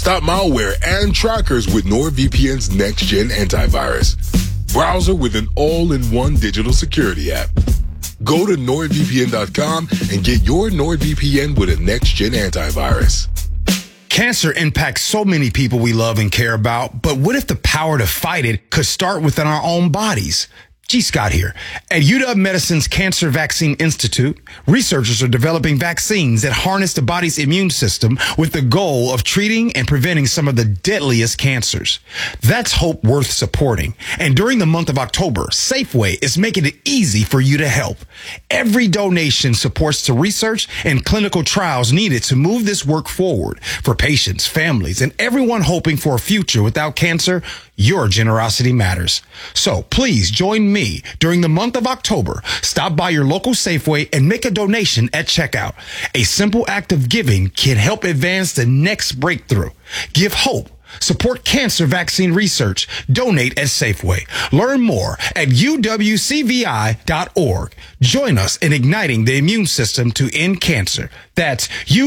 Stop malware and trackers with NordVPN's next-gen antivirus. Browser with an all-in-one digital security app. Go to NordVPN.com and get your NordVPN with a next-gen antivirus. Cancer impacts so many people we love and care about, but what if the power to fight it could start within our own bodies? G. Scott here. At UW Medicine's Cancer Vaccine Institute, researchers are developing vaccines that harness the body's immune system with the goal of treating and preventing some of the deadliest cancers. That's hope worth supporting. And during the month of October, Safeway is making it easy for you to help. Every donation supports the research and clinical trials needed to move this work forward for patients, families, and everyone hoping for a future without cancer. Your generosity matters. So please join me during the month of October. Stop by your local Safeway and make a donation at checkout. A simple act of giving can help advance the next breakthrough. Give hope. Support cancer vaccine research. Donate at Safeway. Learn more at uwcvi.org. Join us in igniting the immune system to end cancer. That's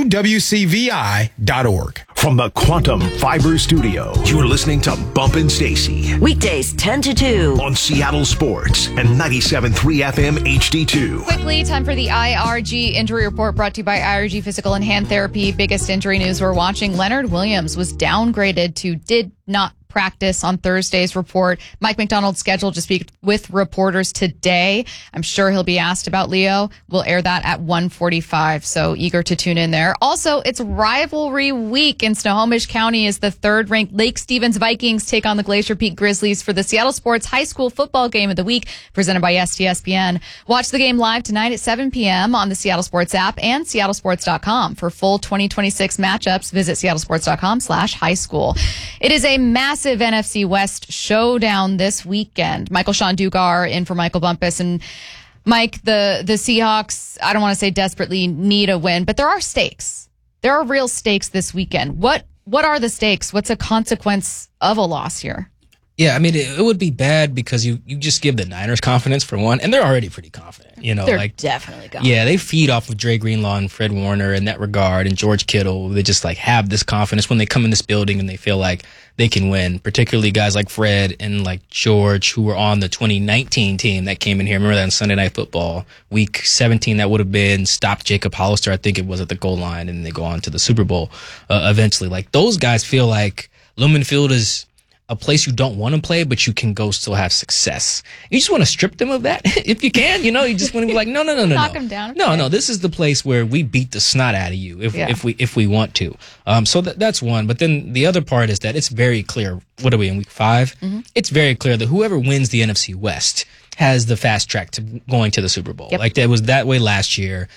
uwcvi.org. From the Quantum Fiber Studio, you're listening to Bumpin' Stacy. Weekdays 10 to 2. On Seattle Sports and 97.3 FM HD2. Quickly, time for the IRG injury report brought to you by IRG Physical and Hand Therapy. Biggest injury news we're watching. Leonard Williams was downgraded to did not practice on Thursday's report. Mike McDonald scheduled to speak with reporters today. I'm sure he'll be asked about Leo. We'll air that at 1:45, so eager to tune in there. Also, it's rivalry week in Snohomish County as the third-ranked Lake Stevens Vikings take on the Glacier Peak Grizzlies for the Seattle Sports High School Football Game of the Week, presented by STSPN. Watch the game live tonight at 7 p.m. on the Seattle Sports app and seattlesports.com. For full 2026 matchups, visit seattlesports.com/highschool. It is a massive NFC West showdown this weekend. Michael Sean Dugar in for Michael Bumpus. And Mike, the Seahawks, I don't want to say desperately need a win, but there are stakes. There are real stakes this weekend. What are the stakes? What's a consequence of a loss here? Yeah, I mean, it would be bad because you just give the Niners confidence for one, and they're already pretty confident. You know, they're definitely confident. Yeah, they feed off of Dre Greenlaw and Fred Warner in that regard, and George Kittle. They just have this confidence when they come in this building and they feel like they can win. Particularly guys like Fred and like George, who were on the 2019 team that came in here. Remember that on Sunday Night Football, Week 17? That would have been stopped Jacob Hollister, I think it was, at the goal line, and they go on to the Super Bowl eventually. Like those guys feel like Lumen Field is a place you don't want to play, but you can go still have success. You just want to strip them of that if you can. You just want to be like, no. Knock them down. No. This is the place where we beat the snot out of you if we want to. So that's one. But then the other part is that it's very clear. What are we in week 5? Mm-hmm. It's very clear that whoever wins the NFC West has the fast track to going to the Super Bowl. Yep. Like, it was that way last year.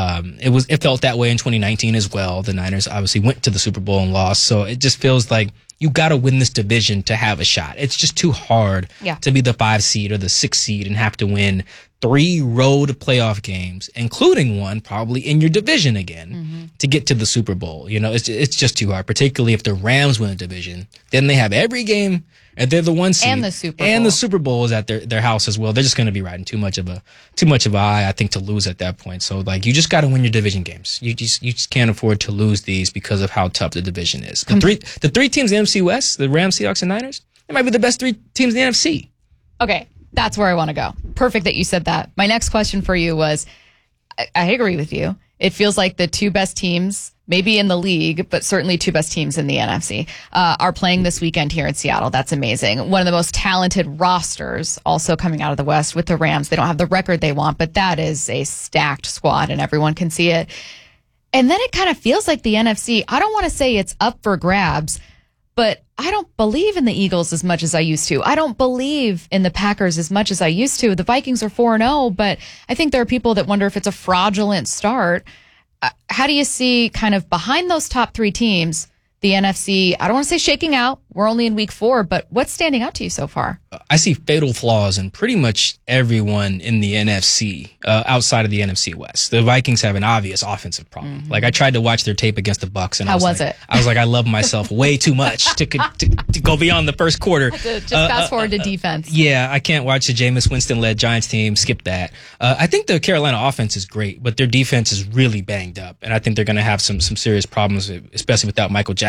It felt that way in 2019 as well. The Niners obviously went to the Super Bowl and lost. So it just feels like you got to win this division to have a shot. It's just too hard to be the 5 seed or the 6 seed and have to win 3 road playoff games, including one probably in your division again, to get to the Super Bowl. It's just too hard, particularly if the Rams win the division. Then they have every game, and they're the 1 seed. And the Super Bowl. And the Super Bowl is at their house as well. They're just going to be riding too much of a eye, I think, to lose at that point. So, you just got to win your division games. You just can't afford to lose these because of how tough the division is. The three teams in the NFC West, the Rams, Seahawks, and Niners, they might be the best 3 teams in the NFC. Okay, that's where I want to go. Perfect that you said that. My next question for you was, I agree with you. It feels like the 2 best teams, maybe in the league, but certainly 2 best teams in the NFC, are playing this weekend here in Seattle. That's amazing. One of the most talented rosters also coming out of the West with the Rams. They don't have the record they want, but that is a stacked squad and everyone can see it. And then it kind of feels like the NFC, I don't want to say it's up for grabs, but I don't believe in the Eagles as much as I used to. I don't believe in the Packers as much as I used to. The Vikings are 4-0, but I think there are people that wonder if it's a fraudulent start. How do you see kind of behind those top 3 teams, the NFC, I don't want to say shaking out. We're only in week 4, but what's standing out to you so far? I see fatal flaws in pretty much everyone in the NFC, outside of the NFC West. The Vikings have an obvious offensive problem. Mm-hmm. I tried to watch their tape against the Bucs, and How was it? I was like, I love myself way too much to go beyond the first quarter. Just fast forward to defense. Yeah, I can't watch the Jameis Winston-led Giants team. Skip that. I think the Carolina offense is great, but their defense is really banged up, and I think they're going to have some serious problems, especially without Michael Jackson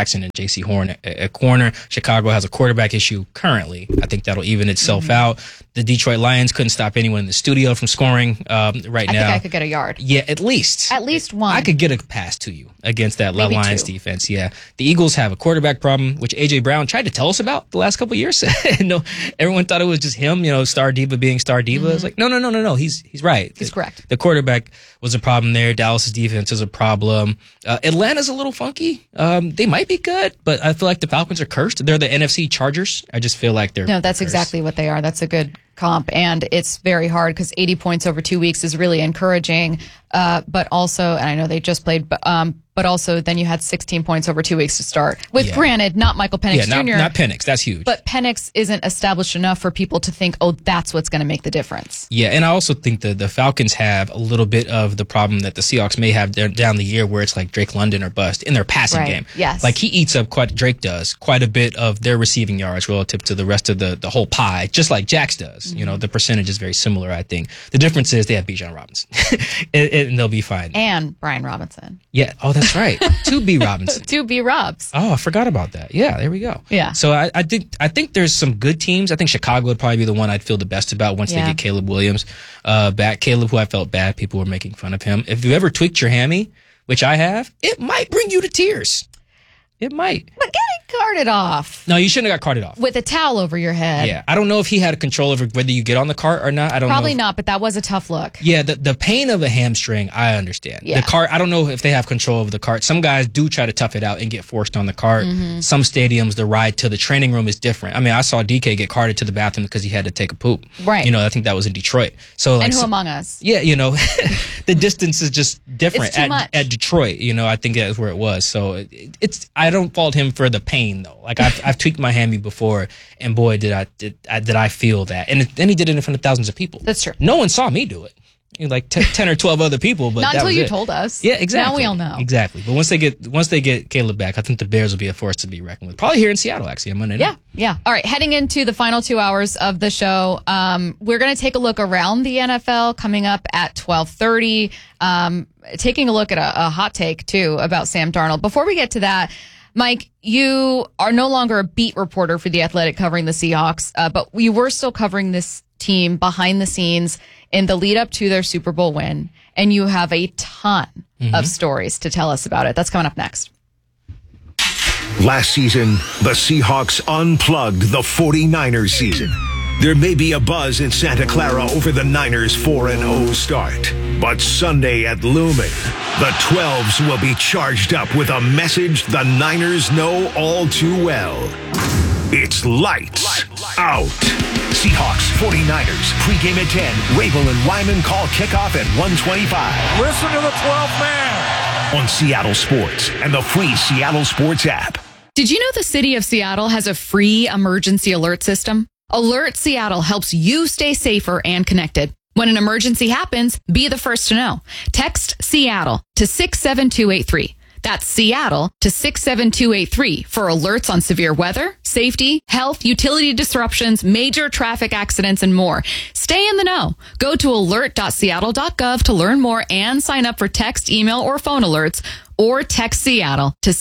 Jackson and J.C. Horn at corner. Chicago has a quarterback issue currently. I think that'll even itself out. The Detroit Lions couldn't stop anyone in the studio from scoring right now. I think I could get a yard. Yeah, at least. At least one. I could get a pass to you against that Maybe Lions two. defense. Yeah. The Eagles have a quarterback problem, which A.J. Brown tried to tell us about the last couple of years. No, everyone thought it was just him, Star Diva being Star Diva. It's like, no. He's right. He's correct. The quarterback was a problem there. Dallas's defense is a problem. Atlanta's a little funky. They might be good, but I feel like the Falcons are cursed. They're the NFC Chargers. I just feel like they're No, that's cursed. exactly what they are. That's a good comp, and it's very hard because 80 points over 2 weeks is really encouraging. But also, and I know they just played, but also then you had 16 points over 2 weeks to start. With granted, not Michael Penix Jr. Not Penix. That's huge. But Penix isn't established enough for people to think, oh, that's what's going to make the difference. Yeah, and I also think that the Falcons have a little bit of the problem that the Seahawks may have down the year, where it's like Drake London or bust in their passing game. Yes. Like he eats up Drake does quite a bit of their receiving yards relative to the rest of the whole pie, just like Jax does. The percentage is very similar, I think. The difference is they have Bijan Robinson, and they'll be fine. And Brian Robinson. Yeah. Oh, that's right. 2B Robinson. 2B Robs. Oh, I forgot about that. Yeah, there we go. Yeah. So I think there's some good teams. I think Chicago would probably be the one I'd feel the best about once they get Caleb Williams back. Caleb, who I felt bad, people were making fun of him. If you ever tweaked your hammy, which I have, it might bring you to tears. It might. But getting carted off. No, you shouldn't have got carted off. With a towel over your head. Yeah. I don't know if he had control over whether you get on the cart or not. I don't know. Probably not, but that was a tough look. Yeah, the pain of a hamstring, I understand. Yeah. The cart, I don't know if they have control over the cart. Some guys do try to tough it out and get forced on the cart. Some stadiums, the ride to the training room is different. I mean, I saw DK get carted to the bathroom because he had to take a poop. Right. I think that was in Detroit. So, like, And who among us? Yeah, the distance is just different It's too much. at Detroit. I think that's where it was. So I don't fault him for the pain though. Like I've tweaked my hammy before, and boy, did I feel that. And then he did it in front of thousands of people. That's true. No one saw me do it. Like 10 or 12 other people, but Not that until was you it. told us. Yeah, exactly. Now we all know. Exactly. But once they get Caleb back, I think the Bears will be a force to be reckoned with. Probably here in Seattle, actually, on Monday night. Yeah. All right. Heading into the final 2 hours of the show, we're going to take a look around the NFL coming up at 12:30. Taking a look at a hot take too about Sam Darnold. Before we get to that, Mike, you are no longer a beat reporter for The Athletic covering the Seahawks, but you were still covering this team behind the scenes in the lead up to their Super Bowl win, and you have a ton of stories to tell us about it. That's coming up next. Last season, the Seahawks unplugged the 49ers season. There may be a buzz in Santa Clara over the Niners' 4-0 start. But Sunday at Lumen, the 12s will be charged up with a message the Niners know all too well. It's lights out. Seahawks, 49ers, pregame at 10. Rabel and Wyman call kickoff at 1:25. Listen to the 12th man. On Seattle Sports and the free Seattle Sports app. Did you know the city of Seattle has a free emergency alert system? Alert Seattle helps you stay safer and connected. When an emergency happens, be the first to know. Text Seattle to 67283. That's Seattle to 67283 for alerts on severe weather, safety, health, utility disruptions, major traffic accidents, and more. Stay in the know. Go to alert.seattle.gov to learn more and sign up for text, email, or phone alerts, or text Seattle to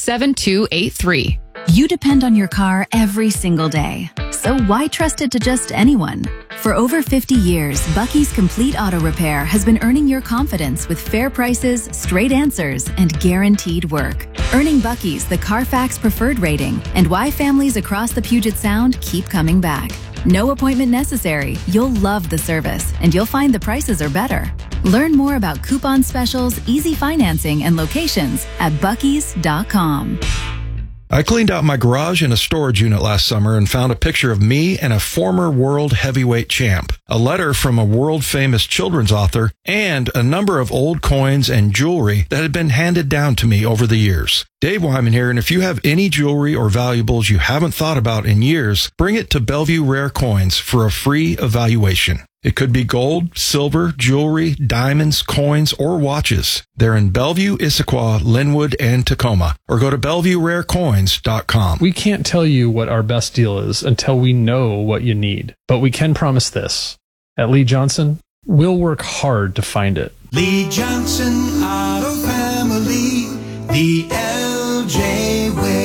67283. You depend on your car every single day. So why trust it to just anyone? For over 50 years, Bucky's Complete Auto Repair has been earning your confidence with fair prices, straight answers, and guaranteed work. Earning Bucky's the Carfax preferred rating, and why families across the Puget Sound keep coming back. No appointment necessary. You'll love the service, and you'll find the prices are better. Learn more about coupon specials, easy financing, and locations at buckys.com. I cleaned out my garage in a storage unit last summer and found a picture of me and a former world heavyweight champ, a letter from a world-famous children's author, and a number of old coins and jewelry that had been handed down to me over the years. Dave Wyman here, and if you have any jewelry or valuables you haven't thought about in years, bring it to Bellevue Rare Coins for a free evaluation. It could be gold, silver, jewelry, diamonds, coins, or watches. They're in Bellevue, Issaquah, Linwood, and Tacoma. Or go to BellevueRareCoins.com. We can't tell you what our best deal is until we know what you need. But we can promise this. At Lee Johnson, we'll work hard to find it. Lee Johnson Auto Family, the LJ way.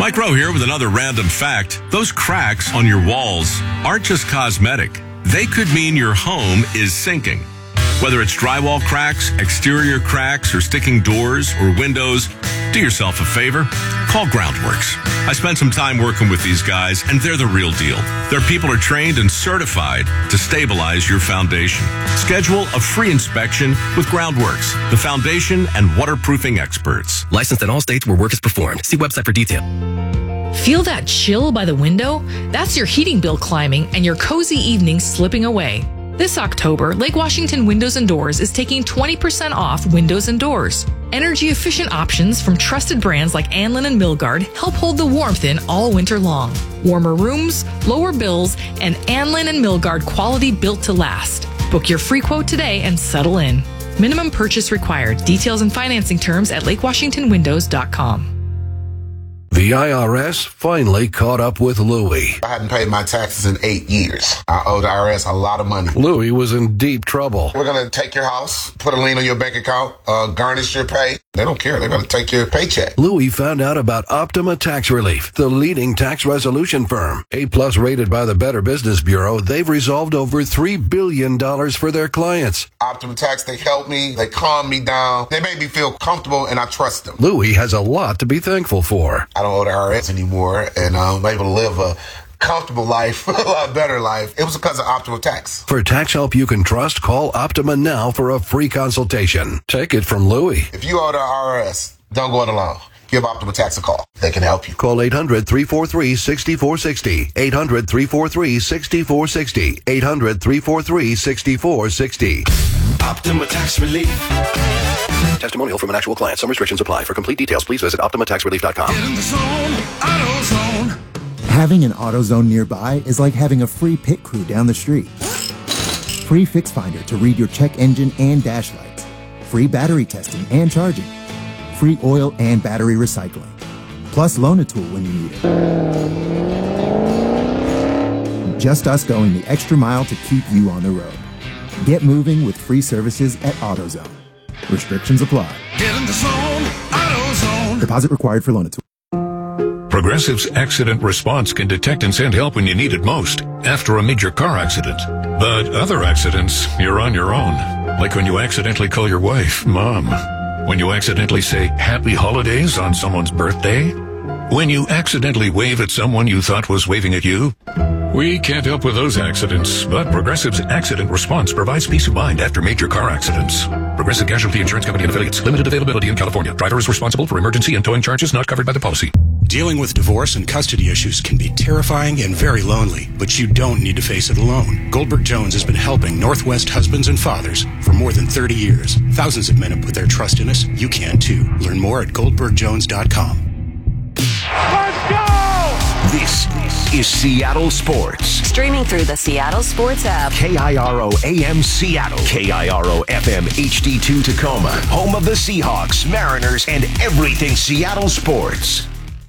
Mike Rowe here with another random fact. Those cracks on your walls aren't just cosmetic. They could mean your home is sinking. Whether it's drywall cracks, exterior cracks, or sticking doors or windows, do yourself a favor. Call Groundworks. I spent some time working with these guys, and they're the real deal. Their people are trained and certified to stabilize your foundation. Schedule a free inspection with Groundworks, the foundation and waterproofing experts. Licensed in all states where work is performed. See website for detail. Feel that chill by the window? That's your heating bill climbing and your cozy evening slipping away. This October, Lake Washington Windows and Doors is taking 20% off windows and doors. Energy-efficient options from trusted brands like Anlin and Milgard help hold the warmth in all winter long. Warmer rooms, lower bills, and Anlin and Milgard quality built to last. Book your free quote today and settle in. Minimum purchase required. Details and financing terms at lakewashingtonwindows.com. The IRS finally caught up with Louie. I hadn't paid my taxes in 8 years. I owe the IRS a lot of money. Louie was in deep trouble. We're going to take your house, put a lien on your bank account, garnish your pay. They don't care. They're going to take your paycheck. Louie found out about Optima Tax Relief, the leading tax resolution firm. A-plus rated by the Better Business Bureau, they've resolved over $3 billion for their clients. Optima Tax, they helped me. They calmed me down. They made me feel comfortable, and I trust them. Louie has a lot to be thankful for. I don't owe the IRS anymore, and I'm able to live a comfortable life, a lot better life. It was because of Optima Tax. For tax help you can trust, call Optima now for a free consultation. Take it from Louie. If you owe the IRS, don't go it alone. Give Optima Tax a call. They can help you. Call 800-343-6460. 800-343-6460. 800-343-6460. Optima Tax Relief. Testimonial from an actual client. Some restrictions apply. For complete details, please visit OptimaTaxRelief.com. Get in the zone, AutoZone. Having an AutoZone nearby is like having a free pit crew down the street. Free Fix Finder to read your check engine and dash lights. Free battery testing and charging. Free oil and battery recycling. Plus Loan-A-Tool when you need it. Just us going the extra mile to keep you on the road. Get moving with free services at AutoZone. Restrictions apply. Get in the zone, AutoZone. Deposit required for Loan-A-Tool. Progressive's accident response can detect and send help when you need it most, after a major car accident. But other accidents, you're on your own. Like when you accidentally call your wife, Mom. When you accidentally say Happy Holidays on someone's birthday. When you accidentally wave at someone you thought was waving at you. We can't help with those accidents, but Progressive's accident response provides peace of mind after major car accidents. Progressive Casualty Insurance Company and Affiliates. Limited availability in California. Driver is responsible for emergency and towing charges not covered by the policy. Dealing with divorce and custody issues can be terrifying and very lonely, but you don't need to face it alone. Goldberg Jones has been helping Northwest husbands and fathers for more than 30 years. Thousands of men have put their trust in us. You can too. Learn more at goldbergjones.com. Let's go! This is Seattle Sports. Streaming through the Seattle Sports app. KIRO AM Seattle. KIRO FM HD2 Tacoma. Home of the Seahawks, Mariners, and everything Seattle sports.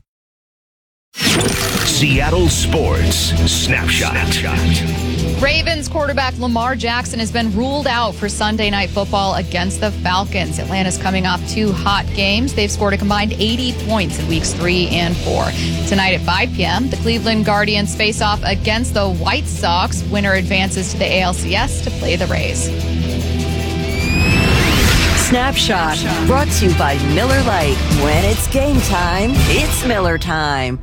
Seattle Sports Snapshot. Ravens quarterback Lamar Jackson has been ruled out for Sunday Night Football against the Falcons. Atlanta's coming off 2 hot games. They've scored a combined 80 points in weeks 3 and 4. Tonight at 5 p.m., the Cleveland Guardians face off against the White Sox. Winner advances to the ALCS to play the Rays. Snapshot, brought to you by Miller Lite. When it's game time, it's Miller time.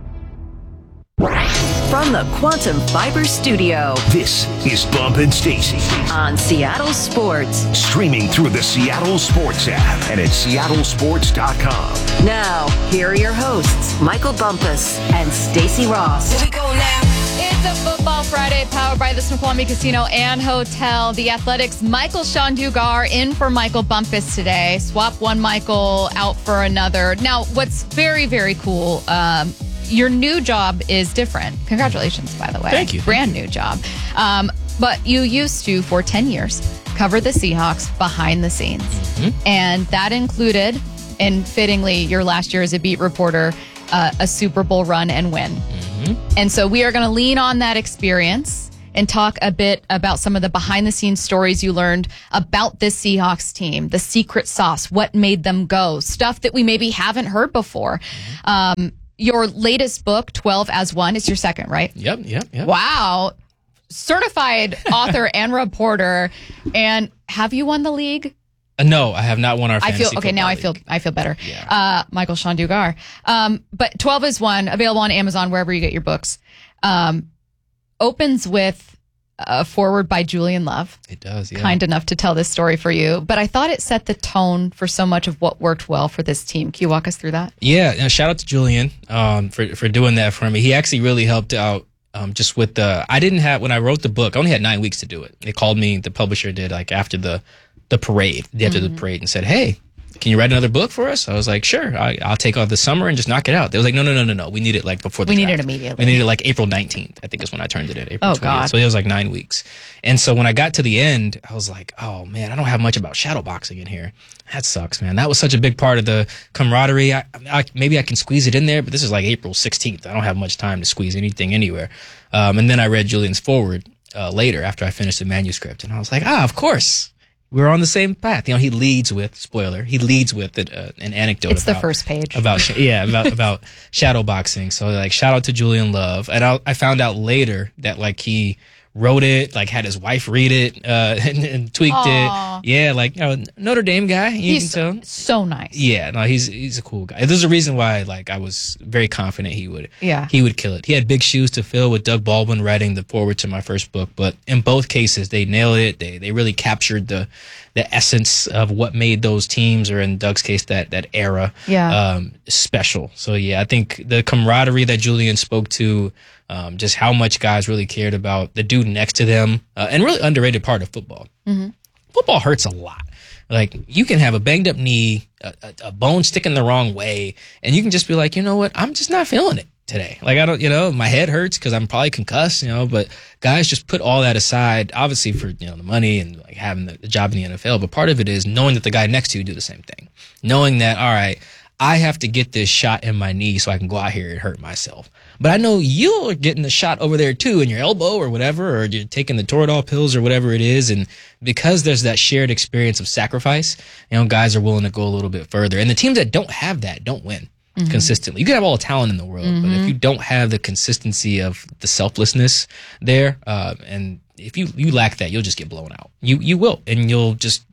From the Quantum Fiber Studio, this is Bump and Stacy on Seattle Sports. Streaming through the Seattle Sports app and at seattlesports.com. Now, here are your hosts, Michael Bumpus and Stacy Ross. Here we go now. It's a Football Friday powered by the Snoqualmie Casino and Hotel. The Athletics' Michael Shandugar in for Michael Bumpus today. Swap one Michael out for another. Now, what's very, very cool, your new job is different. Congratulations, by the way. Thank you. Brand new job. But you used to, for 10 years, cover the Seahawks behind the scenes. Mm-hmm. And that included, and fittingly, your last year as a beat reporter, a Super Bowl run and win. Mm-hmm. And so we are going to lean on that experience and talk a bit about some of the behind-the-scenes stories you learned about this Seahawks team, the secret sauce, what made them go, stuff that we maybe haven't heard before. your latest book, 12 as One, is your second, right? Yep. Wow. Certified author and reporter. And have you won the league? No, I have not won our fantasy football league. I feel better. Yeah. Michael Sean Dugar. But 12 is One, available on Amazon, wherever you get your books. Opens with a foreword by Julian Love. It does, yeah. Kind enough to tell this story for you. But I thought it set the tone for so much of what worked well for this team. Can you walk us through that? Yeah, shout out to Julian for doing that for me. He actually really helped out just with when I wrote the book, I only had 9 weeks to do it. They called me, the publisher did, like after the parade, the parade, and said, hey, can you write another book for us? I was like, sure, I'll take off the summer and just knock it out. They was like, no. We need it like before the draft. We need it immediately. We need it like April 19th, I think is when I turned it in. April 20th. God. So it was like 9 weeks. And so when I got to the end, I was like, oh man, I don't have much about shadowboxing in here. That sucks, man. That was such a big part of the camaraderie. Maybe I can squeeze it in there, but this is like April 16th. I don't have much time to squeeze anything anywhere. And then I read Julian's foreword later after I finished the manuscript. And I was like, of course. We're on the same path. He leads with, spoiler, an anecdote. It's the first page. About shadowboxing. So like, shout out to Julian Love. And I found out later that like he wrote it, like had his wife read it, and tweaked Aww. it. Yeah, like, Notre Dame guy. He's so nice. Yeah, no, he's a cool guy. There's a reason why, like, I was very confident he would kill it. He had big shoes to fill with Doug Baldwin writing the foreword to my first book, but in both cases, they nailed it. They really captured the essence of what made those teams, or in Doug's case, that era, special. So yeah, I think the camaraderie that Julian spoke to, just how much guys really cared about the dude next to them, and really underrated part of football. Mm-hmm. Football hurts a lot. Like, you can have a banged up knee, a bone sticking the wrong way, and you can just be like, you know what, I'm just not feeling it today. Like, I don't, my head hurts because I'm probably concussed, but guys just put all that aside, obviously for, the money and like having the job in the NFL. But part of it is knowing that the guy next to you do the same thing. Knowing that, all right, I have to get this shot in my knee so I can go out here and hurt myself. But I know you're getting the shot over there too in your elbow or whatever, or you're taking the Toradol pills or whatever it is. And because there's that shared experience of sacrifice, guys are willing to go a little bit further. And the teams that don't have that don't win consistently. You can have all the talent in the world, but if you don't have the consistency of the selflessness there, and if you lack that, you'll just get blown out. You will, and you'll just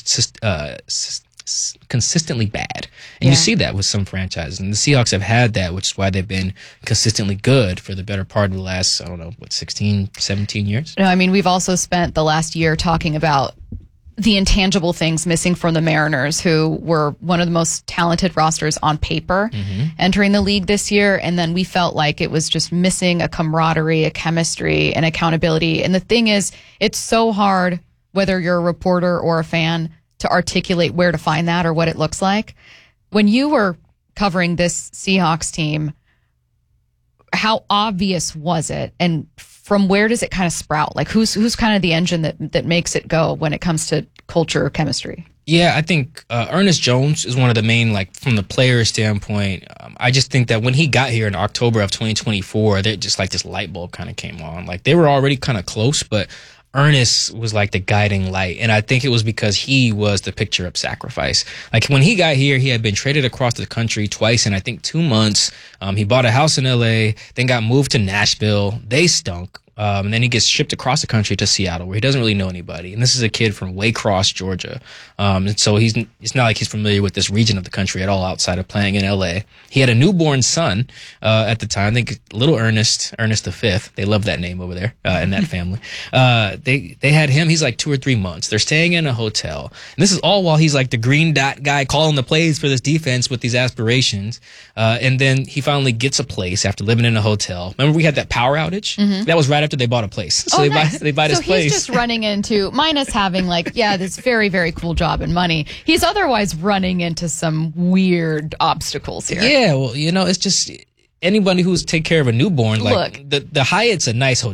consistently bad. And you see that with some franchises. And the Seahawks have had that, which is why they've been consistently good for the better part of the last, 16, 17 years. No, I mean, we've also spent the last year talking about the intangible things missing from the Mariners, who were one of the most talented rosters on paper entering the league this year. And then we felt like it was just missing a camaraderie, a chemistry, and accountability. And the thing is, it's so hard, whether you're a reporter or a fan, to articulate where to find that or what it looks like. When you were covering this Seahawks team, how obvious was it? And from where does it kind of sprout? Like, who's kind of the engine that makes it go when it comes to culture or chemistry? Yeah, I think Ernest Jones is one of the main, like, from the player standpoint. I just think that when he got here in October of 2024, they just like this light bulb kind of came on. Like, they were already kind of close, but Ernest was like the guiding light. And I think it was because he was the picture of sacrifice. Like, when he got here, he had been traded across the country twice in, I think, 2 months. He bought a house in LA, then got moved to Nashville. They stunk. And then he gets shipped across the country to Seattle, where he doesn't really know anybody. And this is a kid from Waycross, Georgia. And so it's not like he's familiar with this region of the country at all outside of playing in LA. He had a newborn son at the time. I think little Ernest V. They love that name over there in that family. They had him. He's like 2 or 3 months. They're staying in a hotel. And this is all while he's like the green dot guy calling the plays for this defense with these aspirations. And then he finally gets a place after living in a hotel. Remember, we had that power outage? That was right after they bought a place. So they buy this place. So he's just running into, minus having this very, very cool job and money, he's otherwise running into some weird obstacles here. Yeah, well, it's just anybody who's take care of a newborn, like, the Hyatt's a nice hotel.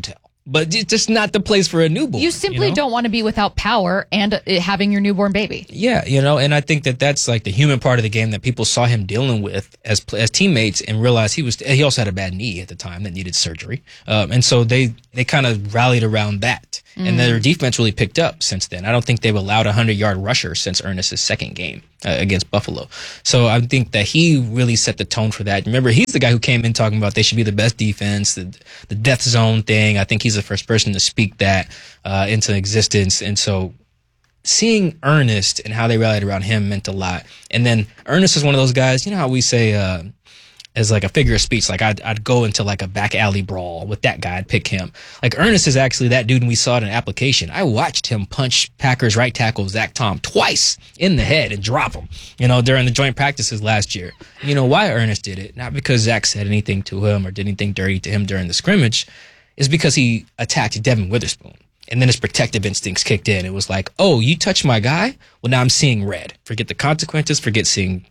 but it's just not the place for a newborn. You simply don't want to be without power and having your newborn baby. Yeah, and I think that's like the human part of the game that people saw him dealing with as teammates and realized he also had a bad knee at the time that needed surgery. And so they kind of rallied around that. And their defense really picked up since then. I don't think they've allowed a 100-yard rusher since Ernest's second game against Buffalo. So I think that he really set the tone for that. Remember, he's the guy who came in talking about they should be the best defense, the death zone thing. I think he's the first person to speak that into existence. And so seeing Ernest and how they rallied around him meant a lot. And then Ernest is one of those guys, you know how we say as like a figure of speech, like I'd go into like a back alley brawl with that guy, I'd pick him. Like Ernest is actually that dude, and we saw it in application. I watched him punch Packers right tackle Zach Tom twice in the head and drop him, during the joint practices last year. You know why Ernest did it? Not because Zach said anything to him or did anything dirty to him during the scrimmage. It's because he attacked Devin Witherspoon. And then his protective instincts kicked in. It was like, oh, you touched my guy? Well, now I'm seeing red. Forget the consequences. Forget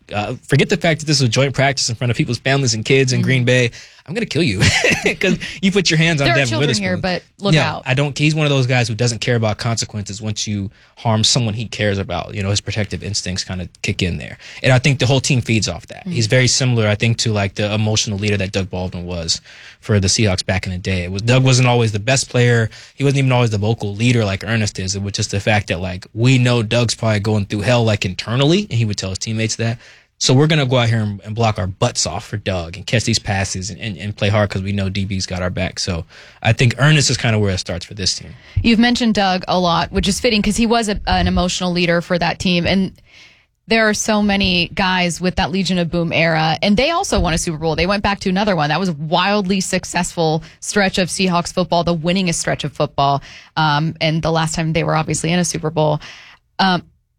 the fact that this was a joint practice in front of people's families and kids in Green Bay. I'm going to kill you because you put your hands on Devin Witherspoon. There are children here, but look out. He's one of those guys who doesn't care about consequences once you harm someone he cares about. His protective instincts kind of kick in there. And I think the whole team feeds off that. He's very similar, I think, to like the emotional leader that Doug Baldwin was for the Seahawks back in the day. Doug wasn't always the best player. He wasn't even always the vocal leader like Ernest is. It was just the fact that like we know Doug's probably going through hell like internally, and he would tell his teammates that. So we're going to go out here and block our butts off for Doug and catch these passes and play hard because we know DB's got our back. So I think Ernest is kind of where it starts for this team. You've mentioned Doug a lot, which is fitting because he was an emotional leader for that team. And there are so many guys with that Legion of Boom era, and they also won a Super Bowl. They went back to another one. That was a wildly successful stretch of Seahawks football, the winningest stretch of football, and the last time they were obviously in a Super Bowl. But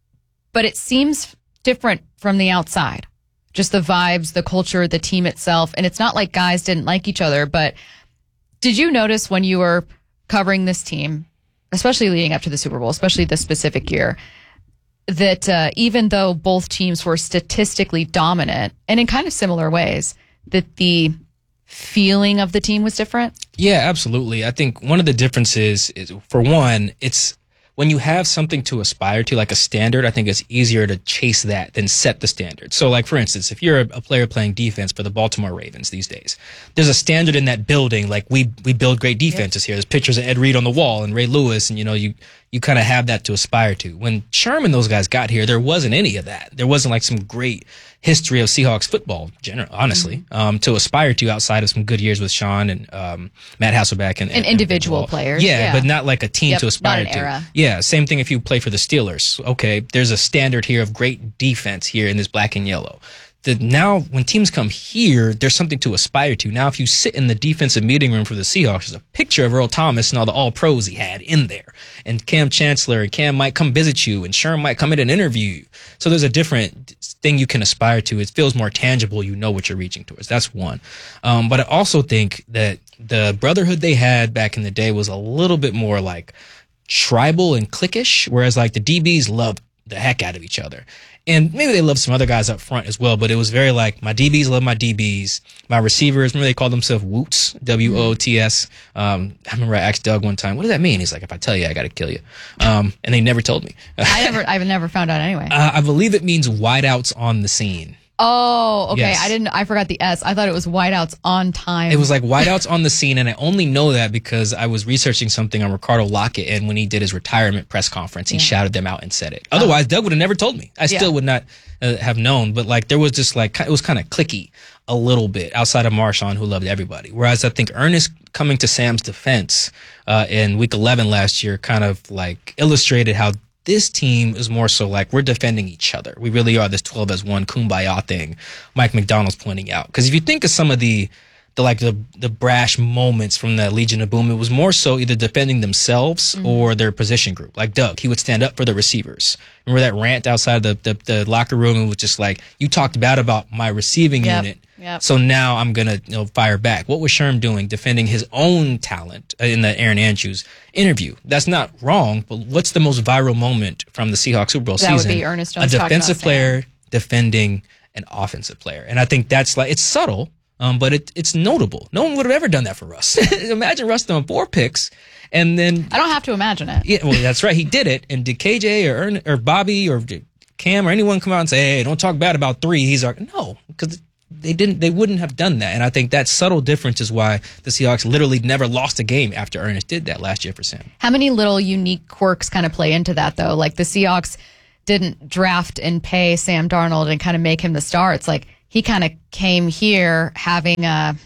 it seems different from the outside. Just the vibes, the culture, the team itself. And it's not like guys didn't like each other, but did you notice when you were covering this team, especially leading up to the Super Bowl, especially this specific year, that even though both teams were statistically dominant and in kind of similar ways, that the feeling of the team was different? Yeah, absolutely. I think one of the differences is, for one, it's when you have something to aspire to, like a standard, I think it's easier to chase that than set the standard. So, like, for instance, if you're a player playing defense for the Baltimore Ravens these days, there's a standard in that building. Like, we build great defenses here. There's pictures of Ed Reed on the wall and Ray Lewis, and, you kind of have that to aspire to. When Sherman, those guys got here, there wasn't any of that. There wasn't like some great history of Seahawks football, honestly, to aspire to outside of some good years with Sean and Matt Hasselbeck and individual players. Yeah, but not like a team to aspire not an to. Era. Yeah, same thing if you play for the Steelers. Okay, there's a standard here of great defense here in this black and yellow. Now, when teams come here, there's something to aspire to. Now, if you sit in the defensive meeting room for the Seahawks, there's a picture of Earl Thomas and all the all-pros he had in there. And Cam Chancellor and Cam might come visit you, and Sherm might come in and interview you. So there's a different thing you can aspire to. It feels more tangible. You know what you're reaching towards. That's one. But I also think that the brotherhood they had back in the day was a little bit more like tribal and cliquish, whereas like the DBs loved the heck out of each other. And maybe they love some other guys up front as well, but it was very like my DBs love my DBs. My receivers, remember they called themselves Woots, W-O-T-S. I remember I asked Doug one time, what does that mean? He's like, if I tell you, I got to kill you. And they never told me. I've never found out anyway. I believe it means wideouts on the scene. Oh, okay. Yes. I forgot the S. I thought it was wideouts on time. It was like wideouts on the scene, and I only know that because I was researching something on Ricardo Lockett, and when he did his retirement press conference, he shouted them out and said it. Otherwise, Doug would have never told me. I still would not have known, but like there was just like, it was kind of cliquey a little bit outside of Marshawn, who loved everybody. Whereas I think Ernest coming to Sam's defense in week 11 last year kind of like illustrated how this team is more so like we're defending each other. We really are this 12 as one kumbaya thing Mike McDonald's pointing out. Because if you think of some of the brash moments from the Legion of Boom, it was more so either defending themselves or their position group. Like Doug, he would stand up for the receivers. Remember that rant outside the locker room? It was just like, you talked bad about my receiving unit. Yep. So now I'm going to fire back. What was Sherm doing? Defending his own talent in the Aaron Andrews interview. That's not wrong, but what's the most viral moment from the Seahawks Super Bowl season? That would be Ernest Jones a defensive player defending an offensive player. And I think that's like, it's subtle, but it's notable. No one would have ever done that for Russ. Imagine Russ throwing 4 picks, and then I don't have to imagine it. Yeah, well, that's right. He did it. And did KJ or Bobby or Cam or anyone come out and say, "Hey, don't talk bad about 3"? He's like, no, because they didn't. They wouldn't have done that. And I think that subtle difference is why the Seahawks literally never lost a game after Ernest did that last year for Sam. How many little unique quirks kind of play into that, though? Like the Seahawks didn't draft and pay Sam Darnold and kind of make him the star. It's like he kind of came here having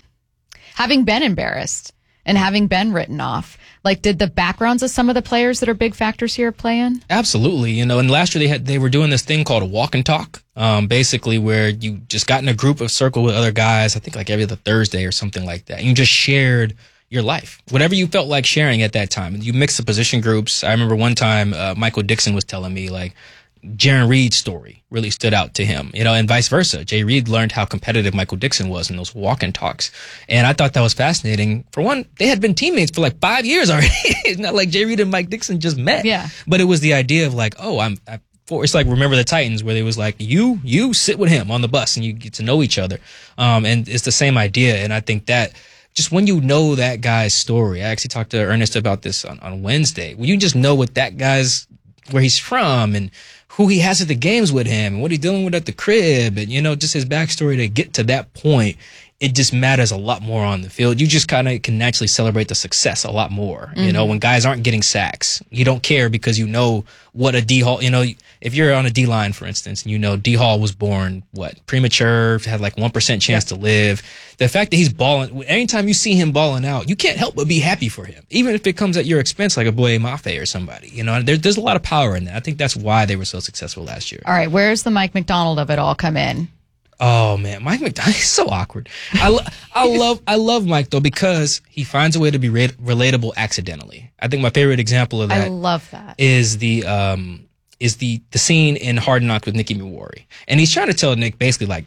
been embarrassed and having been written off. Like, did the backgrounds of some of the players that are big factors here play in? Absolutely. And last year they were doing this thing called a walk and talk, basically where you just got in a group of circle with other guys, I think like every other Thursday or something like that. And you just shared your life, whatever you felt like sharing at that time. And you mix the position groups. I remember one time Michael Dixon was telling me, like, Jaron Reed's story really stood out to him, and vice versa. Jay Reed learned how competitive Michael Dixon was in those walk-in talks. And I thought that was fascinating. For one, they had been teammates for like 5 years already. It's not like Jay Reed and Mike Dixon just met. Yeah. But it was the idea of like, it's like Remember the Titans, where they was like, you sit with him on the bus and you get to know each other. And it's the same idea. And I think that just when you know that guy's story, I actually talked to Ernest about this on Wednesday. When you just know what that guy's, where he's from and who he has at the games with him and what he's dealing with at the crib and, just his backstory to get to that point, it just matters a lot more on the field. You just kind of can naturally celebrate the success a lot more. Mm-hmm. When guys aren't getting sacks, you don't care because you know what a D Hall, if you're on a D line, for instance, and D Hall was born, premature, had like 1% chance to live. The fact that he's balling, anytime you see him balling out, you can't help but be happy for him, even if it comes at your expense, like a Boye Mafe or somebody. There's a lot of power in that. I think that's why they were so successful last year. All right, where's the Mike Macdonald of it all come in? Oh man, Mike Macdonald is so awkward. I love Mike though because he finds a way to be relatable accidentally. I think my favorite example of that I love that is the scene in Hard Knocks with Nicky Miwari, and he's trying to tell Nick basically like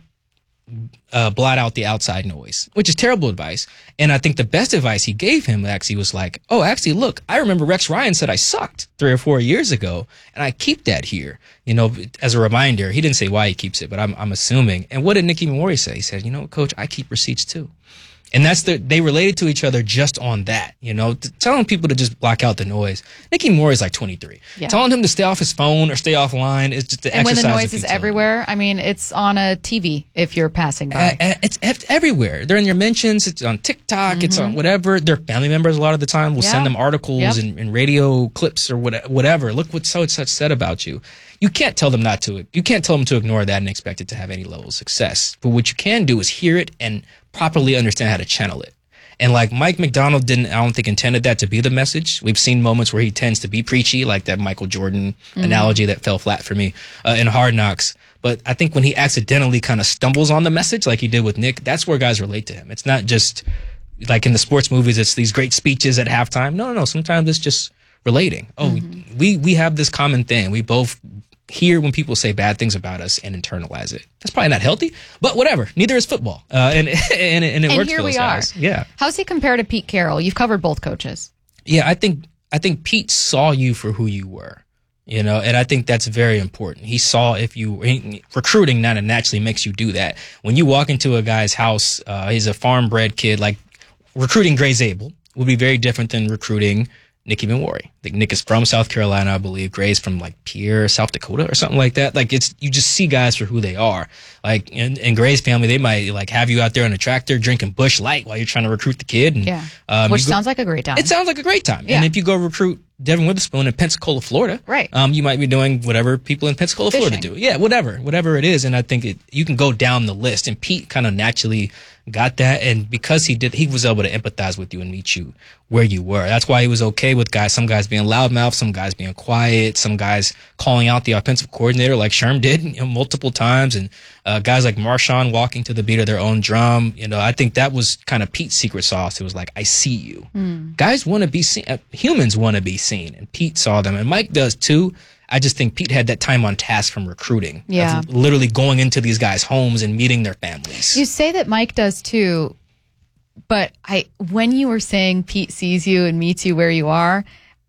blot out the outside noise, which is terrible advice. And I think the best advice he gave him actually was like, oh, actually, look, I remember Rex Ryan said I sucked 3 or 4 years ago, and I keep that here, as a reminder. He didn't say why he keeps it, but I'm assuming. And what did Nicky Miwari say? He said, Coach, I keep receipts too. And they related to each other just on that, telling people to just block out the noise. Nicky Moore is like 23. Yeah. Telling him to stay off his phone or stay offline is just the exercise. And when the noise is everywhere, it's on a TV if you're passing by. It's everywhere. They're in your mentions. It's on TikTok. It's on whatever. Their family members a lot of the time will send them articles and radio clips or whatever. Look what so and such said about you. You can't tell them you can't tell them to ignore that and expect it to have any level of success. But what you can do is hear it and properly understand how to channel it. And like Mike Macdonald I don't think intended that to be the message. We've seen moments where he tends to be preachy, like that Michael Jordan analogy that fell flat for me in Hard Knocks. But I think when he accidentally kind of stumbles on the message like he did with Nick, that's where guys relate to him. It's not just like in the sports movies, it's these great speeches at halftime. No. Sometimes it's just relating. Oh, we have this common thing. We both hear when people say bad things about us and internalize it. That's probably not healthy, but whatever. Neither is football, and it works for those guys. Yeah. How's he compare to Pete Carroll? You've covered both coaches. Yeah, I think Pete saw you for who you were, and I think that's very important. He saw recruiting not naturally makes you do that. When you walk into a guy's house, he's a farm bred kid. Like recruiting Gray Zabel would be very different than recruiting Nicky Miwari. Like Nick is from South Carolina, I believe. Gray's from like Pierre, South Dakota or something like that. Like you just see guys for who they are. Like in Gray's family, they might like have you out there on a tractor drinking Busch Light while you're trying to recruit the kid. And, which sounds like a great time. It sounds like a great time. Yeah. And if you go recruit Devin Witherspoon in Pensacola, Florida, right? You might be doing whatever people in Pensacola, Florida do. Yeah, whatever it is. And I think you can go down the list. And Pete kind of naturally got that, and because he was able to empathize with you and meet you where you were. That's why he was okay with some guys being loudmouth, some guys being quiet, some guys calling out the offensive coordinator like Sherm did multiple times, and guys like Marshawn walking to the beat of their own drum. I think that was kind of Pete's secret sauce. It was like, I see you. Guys want to be seen. Humans want to be seen, and Pete saw them, and Mike does too. I just think Pete had that time on task from recruiting. Yeah. Of literally going into these guys' homes and meeting their families. You say that Mike does too, but when you were saying Pete sees you and meets you where you are,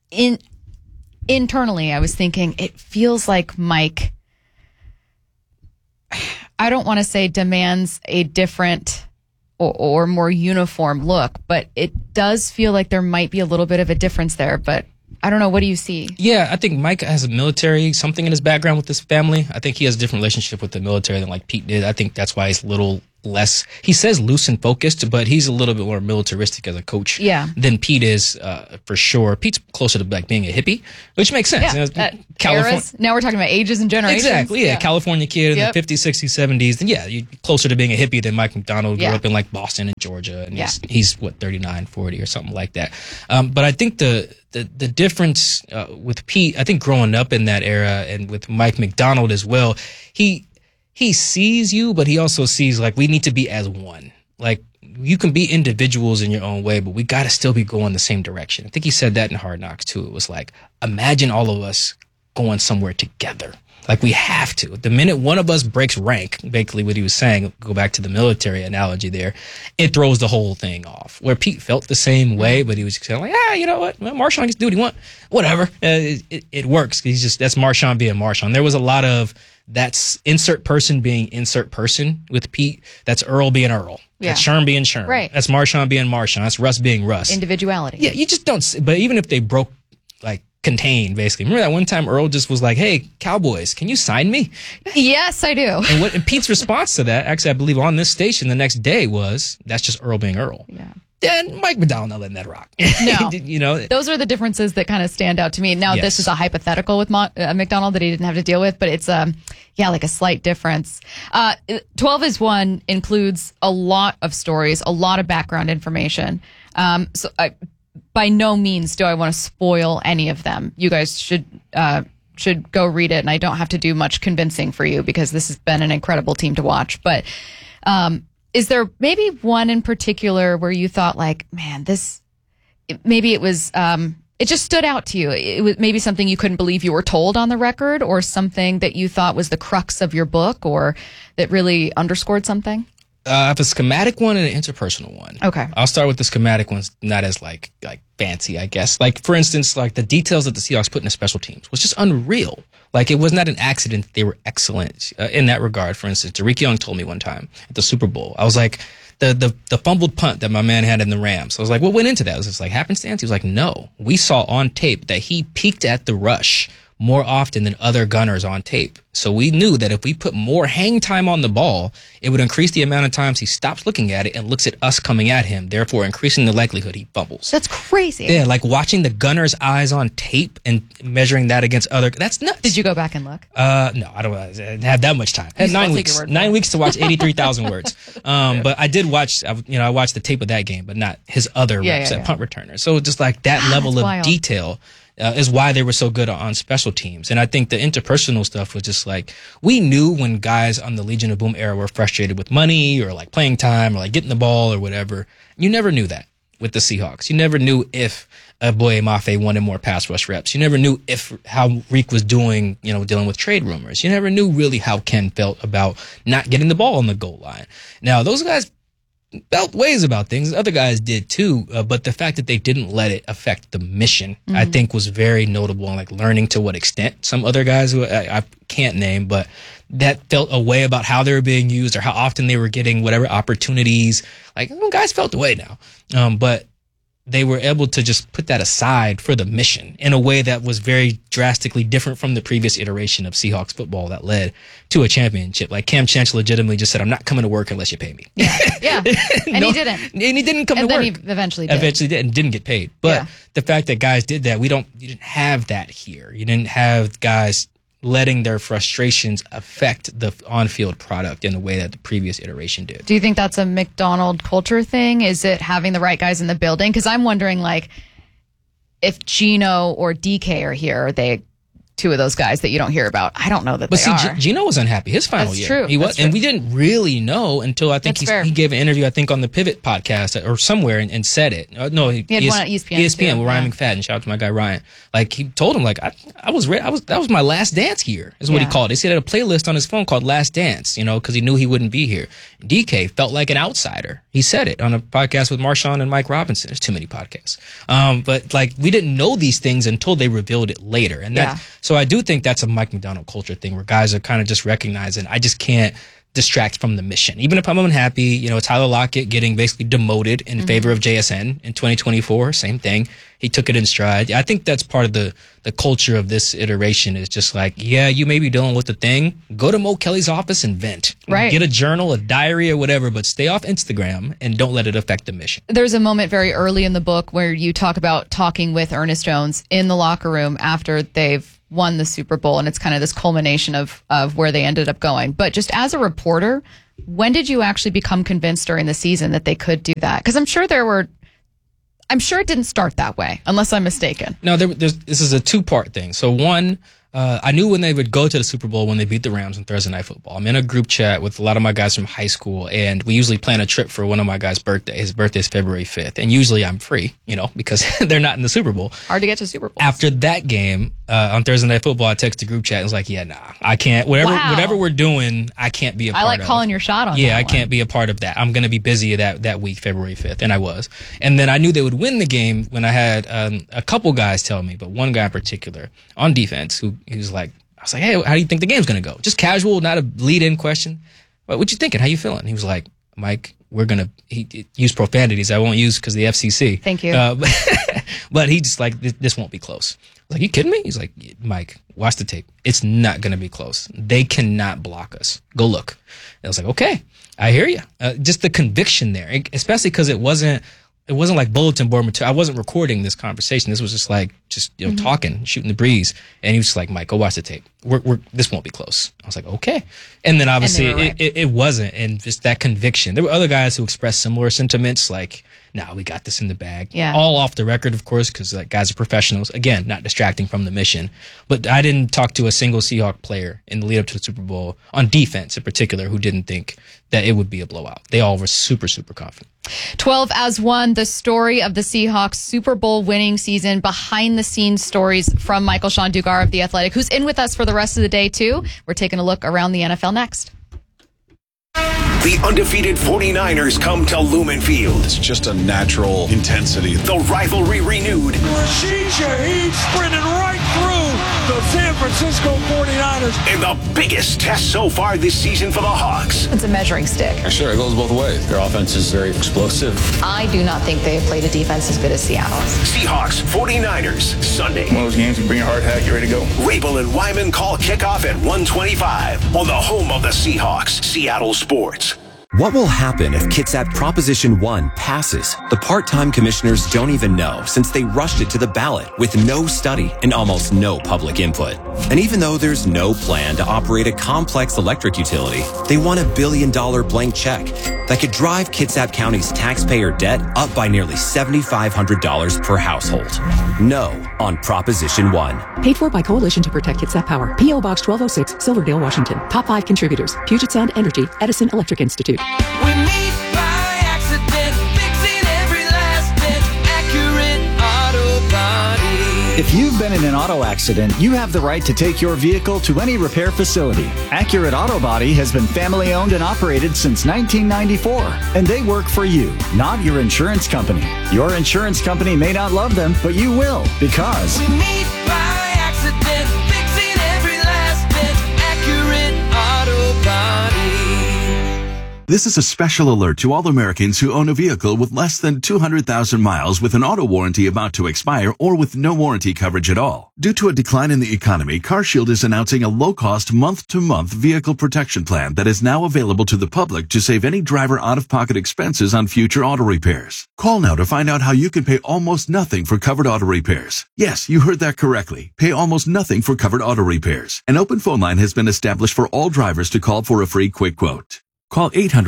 internally I was thinking it feels like Mike, I don't want to say demands a different or more uniform look, but it does feel like there might be a little bit of a difference there. But I don't know. What do you see? Yeah, I think Mike has a military, something in his background with his family. I think he has a different relationship with the military than like Pete did. I think that's why he's a little less, he says loose and focused, but he's a little bit more militaristic as a coach than Pete is, for sure. Pete's closer to like being a hippie, which makes sense. Yeah. Now we're talking about ages and generations. Exactly, yeah. California kid in the 50s, 60s, 70s. Then you're closer to being a hippie than Mike McDonald, grew up in like Boston and Georgia. And he's what, 39, 40 or something like that. But I think the difference with Pete, I think growing up in that era and with Mike McDonald as well, he sees you, but he also sees like we need to be as one. Like you can be individuals in your own way, but we got to still be going the same direction. I think he said that in Hard Knocks too. It was like, imagine all of us going somewhere together. Like we have to. The minute one of us breaks rank, basically what he was saying, go back to the military analogy there, it throws the whole thing off. Where Pete felt the same way, but he was kind of like, you know what? Well, Marshawn gets to do what he wants. Whatever. It works. That's Marshawn being Marshawn. There was a lot of that's insert person being insert person with Pete. That's Earl being Earl. That's Sherm being Sherm. Right. That's Marshawn being Marshawn. That's Russ being Russ. Individuality. Yeah, you just don't. But even if they broke, like, contained, basically. Remember that one time Earl just was like, hey, Cowboys, can you sign me? Yes, I do. And Pete's response to that, actually, I believe on this station the next day was, that's just Earl being Earl. Yeah. Then Mike McDonald not letting that rock. No. You know, those are the differences that kind of stand out to me. Now, this is a hypothetical with McDonald that he didn't have to deal with, but it's, like a slight difference. 12 is One includes a lot of stories, a lot of background information. By no means do I want to spoil any of them. You guys should go read it, and I don't have to do much convincing for you because this has been an incredible team to watch. But is there maybe one in particular where you thought like, man, maybe it was, it just stood out to you? It was maybe something you couldn't believe you were told on the record, or something that you thought was the crux of your book, or that really underscored something? I have a schematic one and an interpersonal one. Okay. I'll start with the schematic ones, not as like fancy, I guess. Like, for instance, like the details that the Seahawks put in the special teams was just unreal. Like, it was not an accident that they were excellent in that regard. For instance, Tariq Young told me one time at the Super Bowl, I was like, the fumbled punt that my man had in the Rams. I was like, what went into that? Was this like happenstance? He was like, no. We saw on tape that he peeked at the rush more often than other gunners on tape. So we knew that if we put more hang time on the ball, it would increase the amount of times he stops looking at it and looks at us coming at him, therefore increasing the likelihood he fumbles. That's crazy. Yeah, like watching the gunner's eyes on tape and measuring that against other. That's nuts. Did you go back and look? No, I don't have that much time. I had 9 weeks. 9 weeks to watch 83,000 words. But I did watch. I watched the tape of that game, but not his other reps at punt returner. So just like that level of wild. detail. Is why they were so good on special teams. And I think the interpersonal stuff was just like, we knew when guys on the Legion of Boom era were frustrated with money or like playing time or like getting the ball or whatever. You never knew that with the Seahawks. You never knew if Boye Mafe wanted more pass rush reps. You never knew how Reek was doing, dealing with trade rumors. You never knew really how Ken felt about not getting the ball on the goal line. Now, those guys felt ways about things. Other guys did too, but the fact that they didn't let it affect the mission, I think, was very notable. And like learning to what extent some other guys who I can't name, but that felt a way about how they were being used or how often they were getting whatever opportunities. Like guys felt the way now, but they were able to just put that aside for the mission in a way that was very drastically different from the previous iteration of Seahawks football that led to a championship. Like Cam Chancellor legitimately just said, I'm not coming to work unless you pay me. Yeah. And he didn't. And he didn't come to work. And then he eventually did. Eventually did and didn't get paid. But the fact that guys did that, you didn't have that here. You didn't have guys letting their frustrations affect the on-field product in the way that the previous iteration did. Do you think that's a McDonald culture thing? Is it having the right guys in the building? Because I'm wondering, like, if Gino or DK are here, are they two of those guys that you don't hear about? I don't know that they are. Gino was unhappy his final year. True. He was, and we didn't really know until I think he gave an interview, I think, on the Pivot podcast or somewhere and said it. No, he had one at ESPN. ESPN with Ryan McFadden. Shout out to my guy Ryan. Like, he told him, like, I was ready. That was my last dance here, is what he called it. He said he had a playlist on his phone called Last Dance, because he knew he wouldn't be here. DK felt like an outsider. He said it on a podcast with Marshawn and Mike Robinson. There's too many podcasts. But like, we didn't know these things until they revealed it later. And so I do think that's a Mike McDonald culture thing where guys are kind of just recognizing, I just can't distract from the mission. Even if I'm unhappy, Tyler Lockett getting basically demoted in favor of JSN in 2024, same thing. He took it in stride. I think that's part of the culture of this iteration is just like, yeah, you may be dealing with the thing. Go to Mo Kelly's office and vent. Right. Get a journal, a diary, or whatever, but stay off Instagram and don't let it affect the mission. There's a moment very early in the book where you talk about talking with Ernest Jones in the locker room after they've won the Super Bowl, and it's kind of this culmination of where they ended up going. But just as a reporter, when did you actually become convinced during the season that they could do that? Because I'm sure it didn't start that way, unless I'm mistaken. No, this is a two-part thing. So one, I knew when they would go to the Super Bowl when they beat the Rams on Thursday Night Football. I'm in a group chat with a lot of my guys from high school, and we usually plan a trip for one of my guys' birthday. His birthday is February 5th, and usually I'm free, because they're not in the Super Bowl. Hard to get to Super Bowl. After that game, on Thursday Night Football, I texted the group chat and was like, yeah, nah, I can't. Whatever we're doing, I can't be a part of. I like calling your shot on that. Yeah, I can't be a part of that. I'm going to be busy that week, February 5th, and I was. And then I knew they would win the game when I had a couple guys tell me, but one guy in particular on defense he was like, I was like, hey, how do you think the game's going to go? Just casual, not a lead-in question. What you thinking? How you feeling? He was like, Mike, he used profanities I won't use because of the FCC. Thank you. But he just like, this won't be close. I was like, you kidding me? He's like, Mike, watch the tape. It's not going to be close. They cannot block us. Go look. And I was like, okay, I hear you. Just the conviction there, especially because it wasn't like bulletin board material. I wasn't recording this conversation. This was just talking, shooting the breeze. And he was just like, Mike, go watch the tape. This won't be close. I was like, okay. And then obviously it wasn't. And just that conviction. There were other guys who expressed similar sentiments like, nah, we got this in the bag. Yeah. All off the record, of course, because guys are professionals. Again, not distracting from the mission. But I didn't talk to a single Seahawk player in the lead up to the Super Bowl, on defense in particular, who didn't think that it would be a blowout. They all were super, super confident. 12 as 1, the story of the Seahawks Super Bowl winning season, behind the scenes stories from Michael Sean Dugar of The Athletic, who's in with us for the rest of the day, too. We're taking a look around the NFL next. The undefeated 49ers come to Lumen Field. It's just a natural intensity. The rivalry renewed. Rashid Shaheed sprinting right through the San Francisco 49ers. And the biggest test so far this season for the Hawks. It's a measuring stick. Sure, it goes both ways. Their offense is very explosive. I do not think they have played a defense as good as Seattle's. Seahawks 49ers Sunday. One of those games you bring your hard hat, you ready to go. Rabel and Wyman call kickoff at 1:25 on the home of the Seahawks, Seattle Sports. What will happen if Kitsap Proposition 1 passes? The part-time commissioners don't even know, since they rushed it to the ballot with no study and almost no public input. And even though there's no plan to operate a complex electric utility, they want $1 billion blank check that could drive Kitsap County's taxpayer debt up by nearly $7,500 per household. No on Proposition 1. Paid for by Coalition to Protect Kitsap Power. P.O. Box 1206, Silverdale, Washington. Top 5 contributors: Puget Sound Energy, Edison Electric Institute. We meet by accident, fixing every last bit. Accurate Auto Body. If you've been in an auto accident, you have the right to take your vehicle to any repair facility. Accurate Auto Body has been family owned and operated since 1994, and they work for you, not your insurance company. Your insurance company may not love them, but you will, because We meet by accident, fixing every last bit. Accurate Auto Body. This is a special alert to all Americans who own a vehicle with less than 200,000 miles with an auto warranty about to expire or with no warranty coverage at all. Due to a decline in the economy, CarShield is announcing a low-cost month-to-month vehicle protection plan that is now available to the public to save any driver out-of-pocket expenses on future auto repairs. Call now to find out how you can pay almost nothing for covered auto repairs. Yes, you heard that correctly. Pay almost nothing for covered auto repairs. An open phone line has been established for all drivers to call for a free quick quote. Call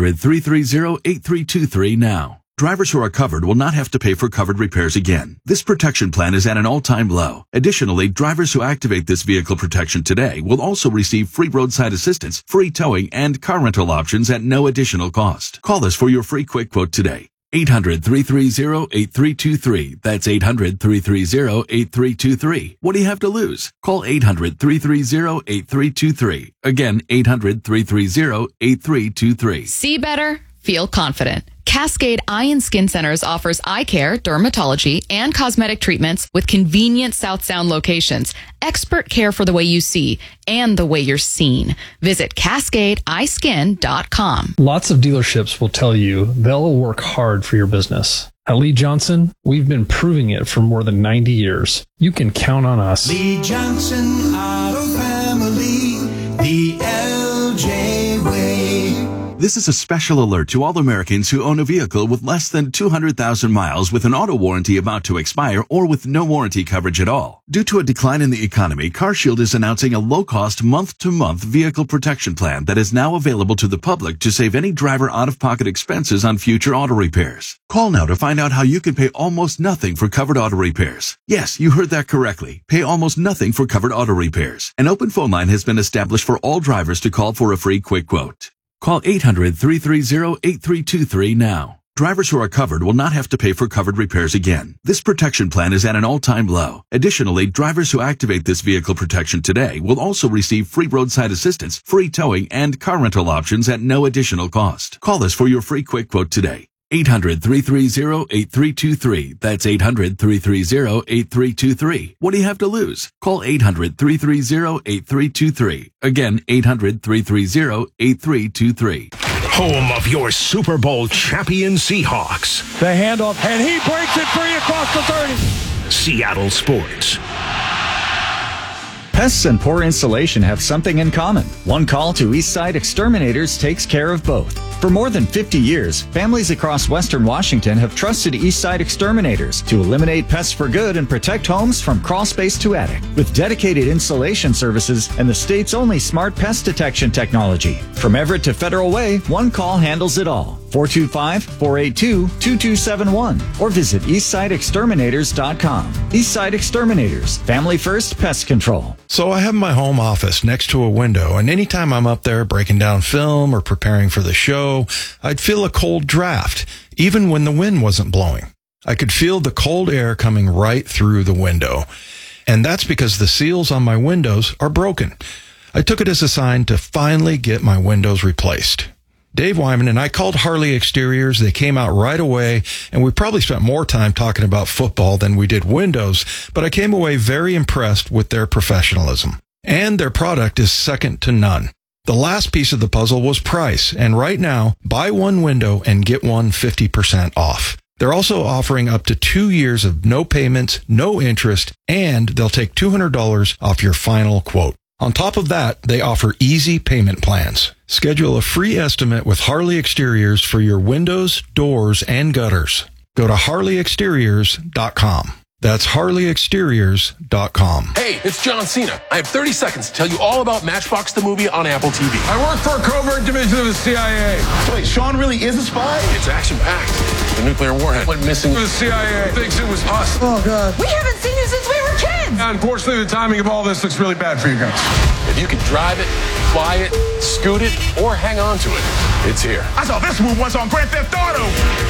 800-330-8323 now. Drivers who are covered will not have to pay for covered repairs again. This protection plan is at an all-time low. Additionally, drivers who activate this vehicle protection today will also receive free roadside assistance, free towing, and car rental options at no additional cost. Call us for your free quick quote today. 800-330-8323. That's 800-330-8323. What do you have to lose? Call 800-330-8323. Again, 800-330-8323. See better, feel confident. Cascade Eye and Skin Centers offers eye care, dermatology, and cosmetic treatments with convenient South Sound locations. Expert care for the way you see and the way you're seen. Visit CascadeEyeSkin.com. Lots of dealerships will tell you they'll work hard for your business. At Lee Johnson, we've been proving it for more than 90 years. You can count on us. Lee Johnson Auto Family, the LJ way. This is a special alert to all Americans who own a vehicle with less than 200,000 miles with an auto warranty about to expire or with no warranty coverage at all. Due to a decline in the economy, CarShield is announcing a low-cost month-to-month vehicle protection plan that is now available to the public to save any driver out-of-pocket expenses on future auto repairs. Call now to find out how you can pay almost nothing for covered auto repairs. Yes, you heard that correctly. Pay almost nothing for covered auto repairs. An open phone line has been established for all drivers to call for a free quick quote. Call 800-330-8323 now. Drivers who are covered will not have to pay for covered repairs again. This protection plan is at an all-time low. Additionally, drivers who activate this vehicle protection today will also receive free roadside assistance, free towing, and car rental options at no additional cost. Call us for your free quick quote today. 800-330-8323. That's 800-330-8323. What do you have to lose? Call 800-330-8323. Again, 800-330-8323. Home of your Super Bowl champion Seahawks. The handoff, and he breaks it free across the 30. Seattle Sports. Pests and poor insulation have something in common. One call to Eastside Exterminators takes care of both. For more than 50 years, families across Western Washington have trusted Eastside Exterminators to eliminate pests for good and protect homes from crawl space to attic. With dedicated insulation services and the state's only smart pest detection technology. From Everett to Federal Way, one call handles it all. 425-482-2271 or visit EastsideExterminators.com. Eastside Exterminators, family first pest control. So I have my home office next to a window, and anytime I'm up there breaking down film or preparing for the show, I'd feel a cold draft, even when the wind wasn't blowing. I could feel the cold air coming right through the window. And that's because the seals on my windows are broken. I took it as a sign to finally get my windows replaced. Dave Wyman and I called Harley Exteriors. They came out right away, and we probably spent more time talking about football than we did windows, but I came away very impressed with their professionalism. And their product is second to none. The last piece of the puzzle was price, and right now, buy one window and get one 50% off. They're also offering up to 2 years of no payments, no interest, and they'll take $200 off your final quote. On top of that, they offer easy payment plans. Schedule a free estimate with Harley Exteriors for your windows, doors, and gutters. Go to HarleyExteriors.com. That's HarleyExteriors.com. Hey, it's John Cena. I have 30 seconds to tell you all about Matchbox the movie on Apple TV. I work for a covert division of the CIA. Wait, Sean really is a spy? It's action-packed. The nuclear warhead went missing. The CIA thinks it was us. Oh, God. We haven't seen you since we were kids. Unfortunately, the timing of all this looks really bad for you guys. If you can drive it, fly it, scoot it, or hang on to it, it's here. I saw this move once on Grand Theft Auto.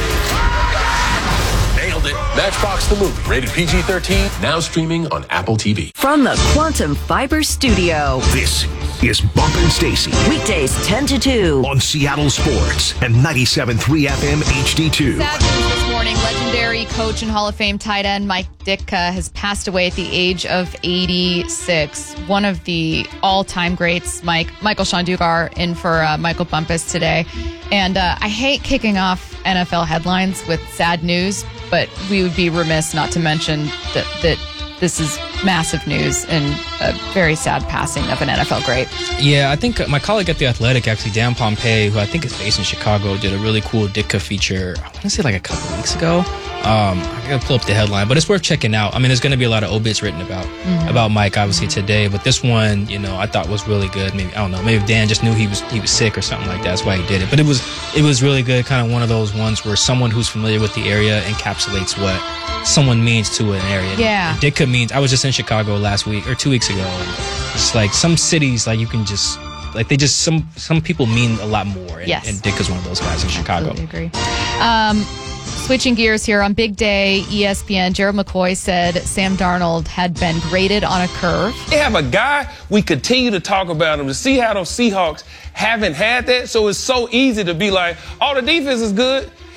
Nailed it. Matchbox the movie. Rated PG-13. Now streaming on Apple TV. From the Quantum Fiber Studio. This is Bump and Stacy. Weekdays 10 to 2. On Seattle Sports and 97.3 FM HD2. Sad news this morning. Legendary coach and Hall of Fame tight end Mike Ditka has passed away at the age of 86. One of the all-time greats, Michael Shandugar, in for Michael Bumpus today. And I hate kicking off NFL headlines with sad news, but we would be remiss not to mention that this is massive news and a very sad passing of an NFL great. Yeah, I think my colleague at The Athletic, actually, Dan Pompei, who I think is based in Chicago, did a really cool Ditka feature, I want to say like a couple weeks ago. I gotta pull up the headline, but it's worth checking out. I mean, there's going to be a lot of obits written about Mike, obviously, today, but this one, I thought was really good. Maybe, I don't know, maybe Dan just knew he was sick or something like that. That's why he did it. But it was really good, kind of one of those ones where someone who's familiar with the area encapsulates what someone means to an area. Yeah. And Ditka means, I was just in Chicago last week or 2 weeks ago, and it's like some cities, like you can just, like they just, some people mean a lot more. And, yes. And Ditka's one of those guys in Chicago. Absolutely agree. Switching gears here, on Big Day, ESPN, Gerald McCoy said Sam Darnold had been graded on a curve. They have a guy, we continue to talk about him, to see how those Seahawks haven't had that. So it's so easy to be like, oh, the defense is good.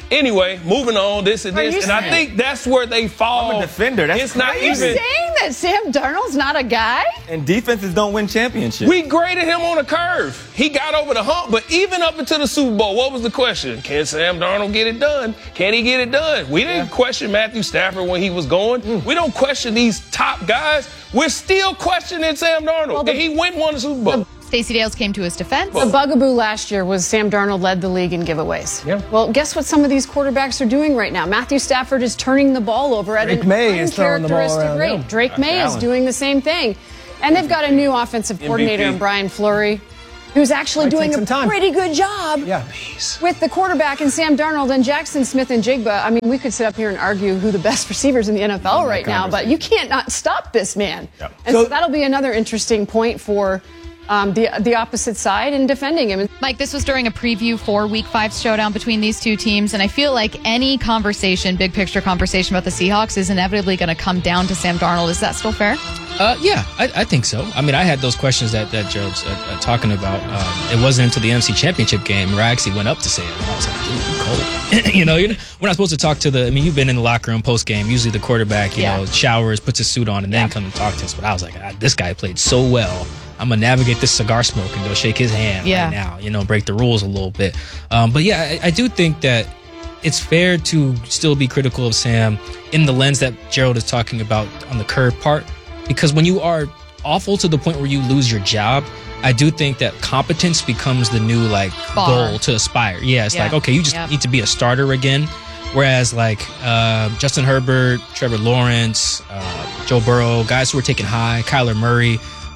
Anyway, moving on, this and this. And I think that's where they fall. I'm a defender. That's it's not crazy. even. You're saying that Sam Darnold's not a guy? And defenses don't win championships. We graded him on a curve. He got over the hump, but even up into the Super Bowl, what was the question? Can Sam Darnold get it done? Can he get it done? We didn't question Matthew Stafford when he was going. We don't question these top guys. We're still questioning Sam Darnold. And he won the Super Bowl. Stacey Dales came to his defense. The bugaboo last year was Sam Darnold led the league in giveaways. Yeah. Well, guess what some of these quarterbacks are doing right now? Matthew Stafford is turning the ball over at Drake an May is throwing the ball uncharacteristic around, rate. yeah. Drake May is Allen. doing the same thing. And they've got a new offensive coordinator in Brian Fleury, who's actually Might doing take a some time. pretty good job with the quarterback and Sam Darnold and Jackson Smith and Jigba. I mean, we could sit up here and argue who the best receivers in the NFL right now, but you can't not stop this man. Yep. And so that'll be another interesting point for the opposite side in defending him. Mike, this was during a preview for Week 5 showdown between these two teams, and I feel like any conversation, big picture conversation about the Seahawks is inevitably going to come down to Sam Darnold. Is that still fair? Yeah, I think so. I mean, I had those questions that Gerald's talking about. It wasn't until the NFC Championship game where I actually went up to say it. And I was like, dude, you cold. We're not supposed to talk to I mean, you've been in the locker room post game. Usually the quarterback, you know, showers, puts his suit on, and then come and talk to us. But I was like, this guy played so well. I'm going to navigate this cigar smoke and go shake his hand right now, break the rules a little bit. But yeah, I do think that it's fair to still be critical of Sam in the lens that Gerald is talking about on the curve part. Because when you are awful to the point where you lose your job, I do think that competence becomes the new goal to aspire. Yeah, it's like, okay, you just need to be a starter again. Whereas Justin Herbert, Trevor Lawrence, Joe Burrow, guys who are taken high, Kyler Murray,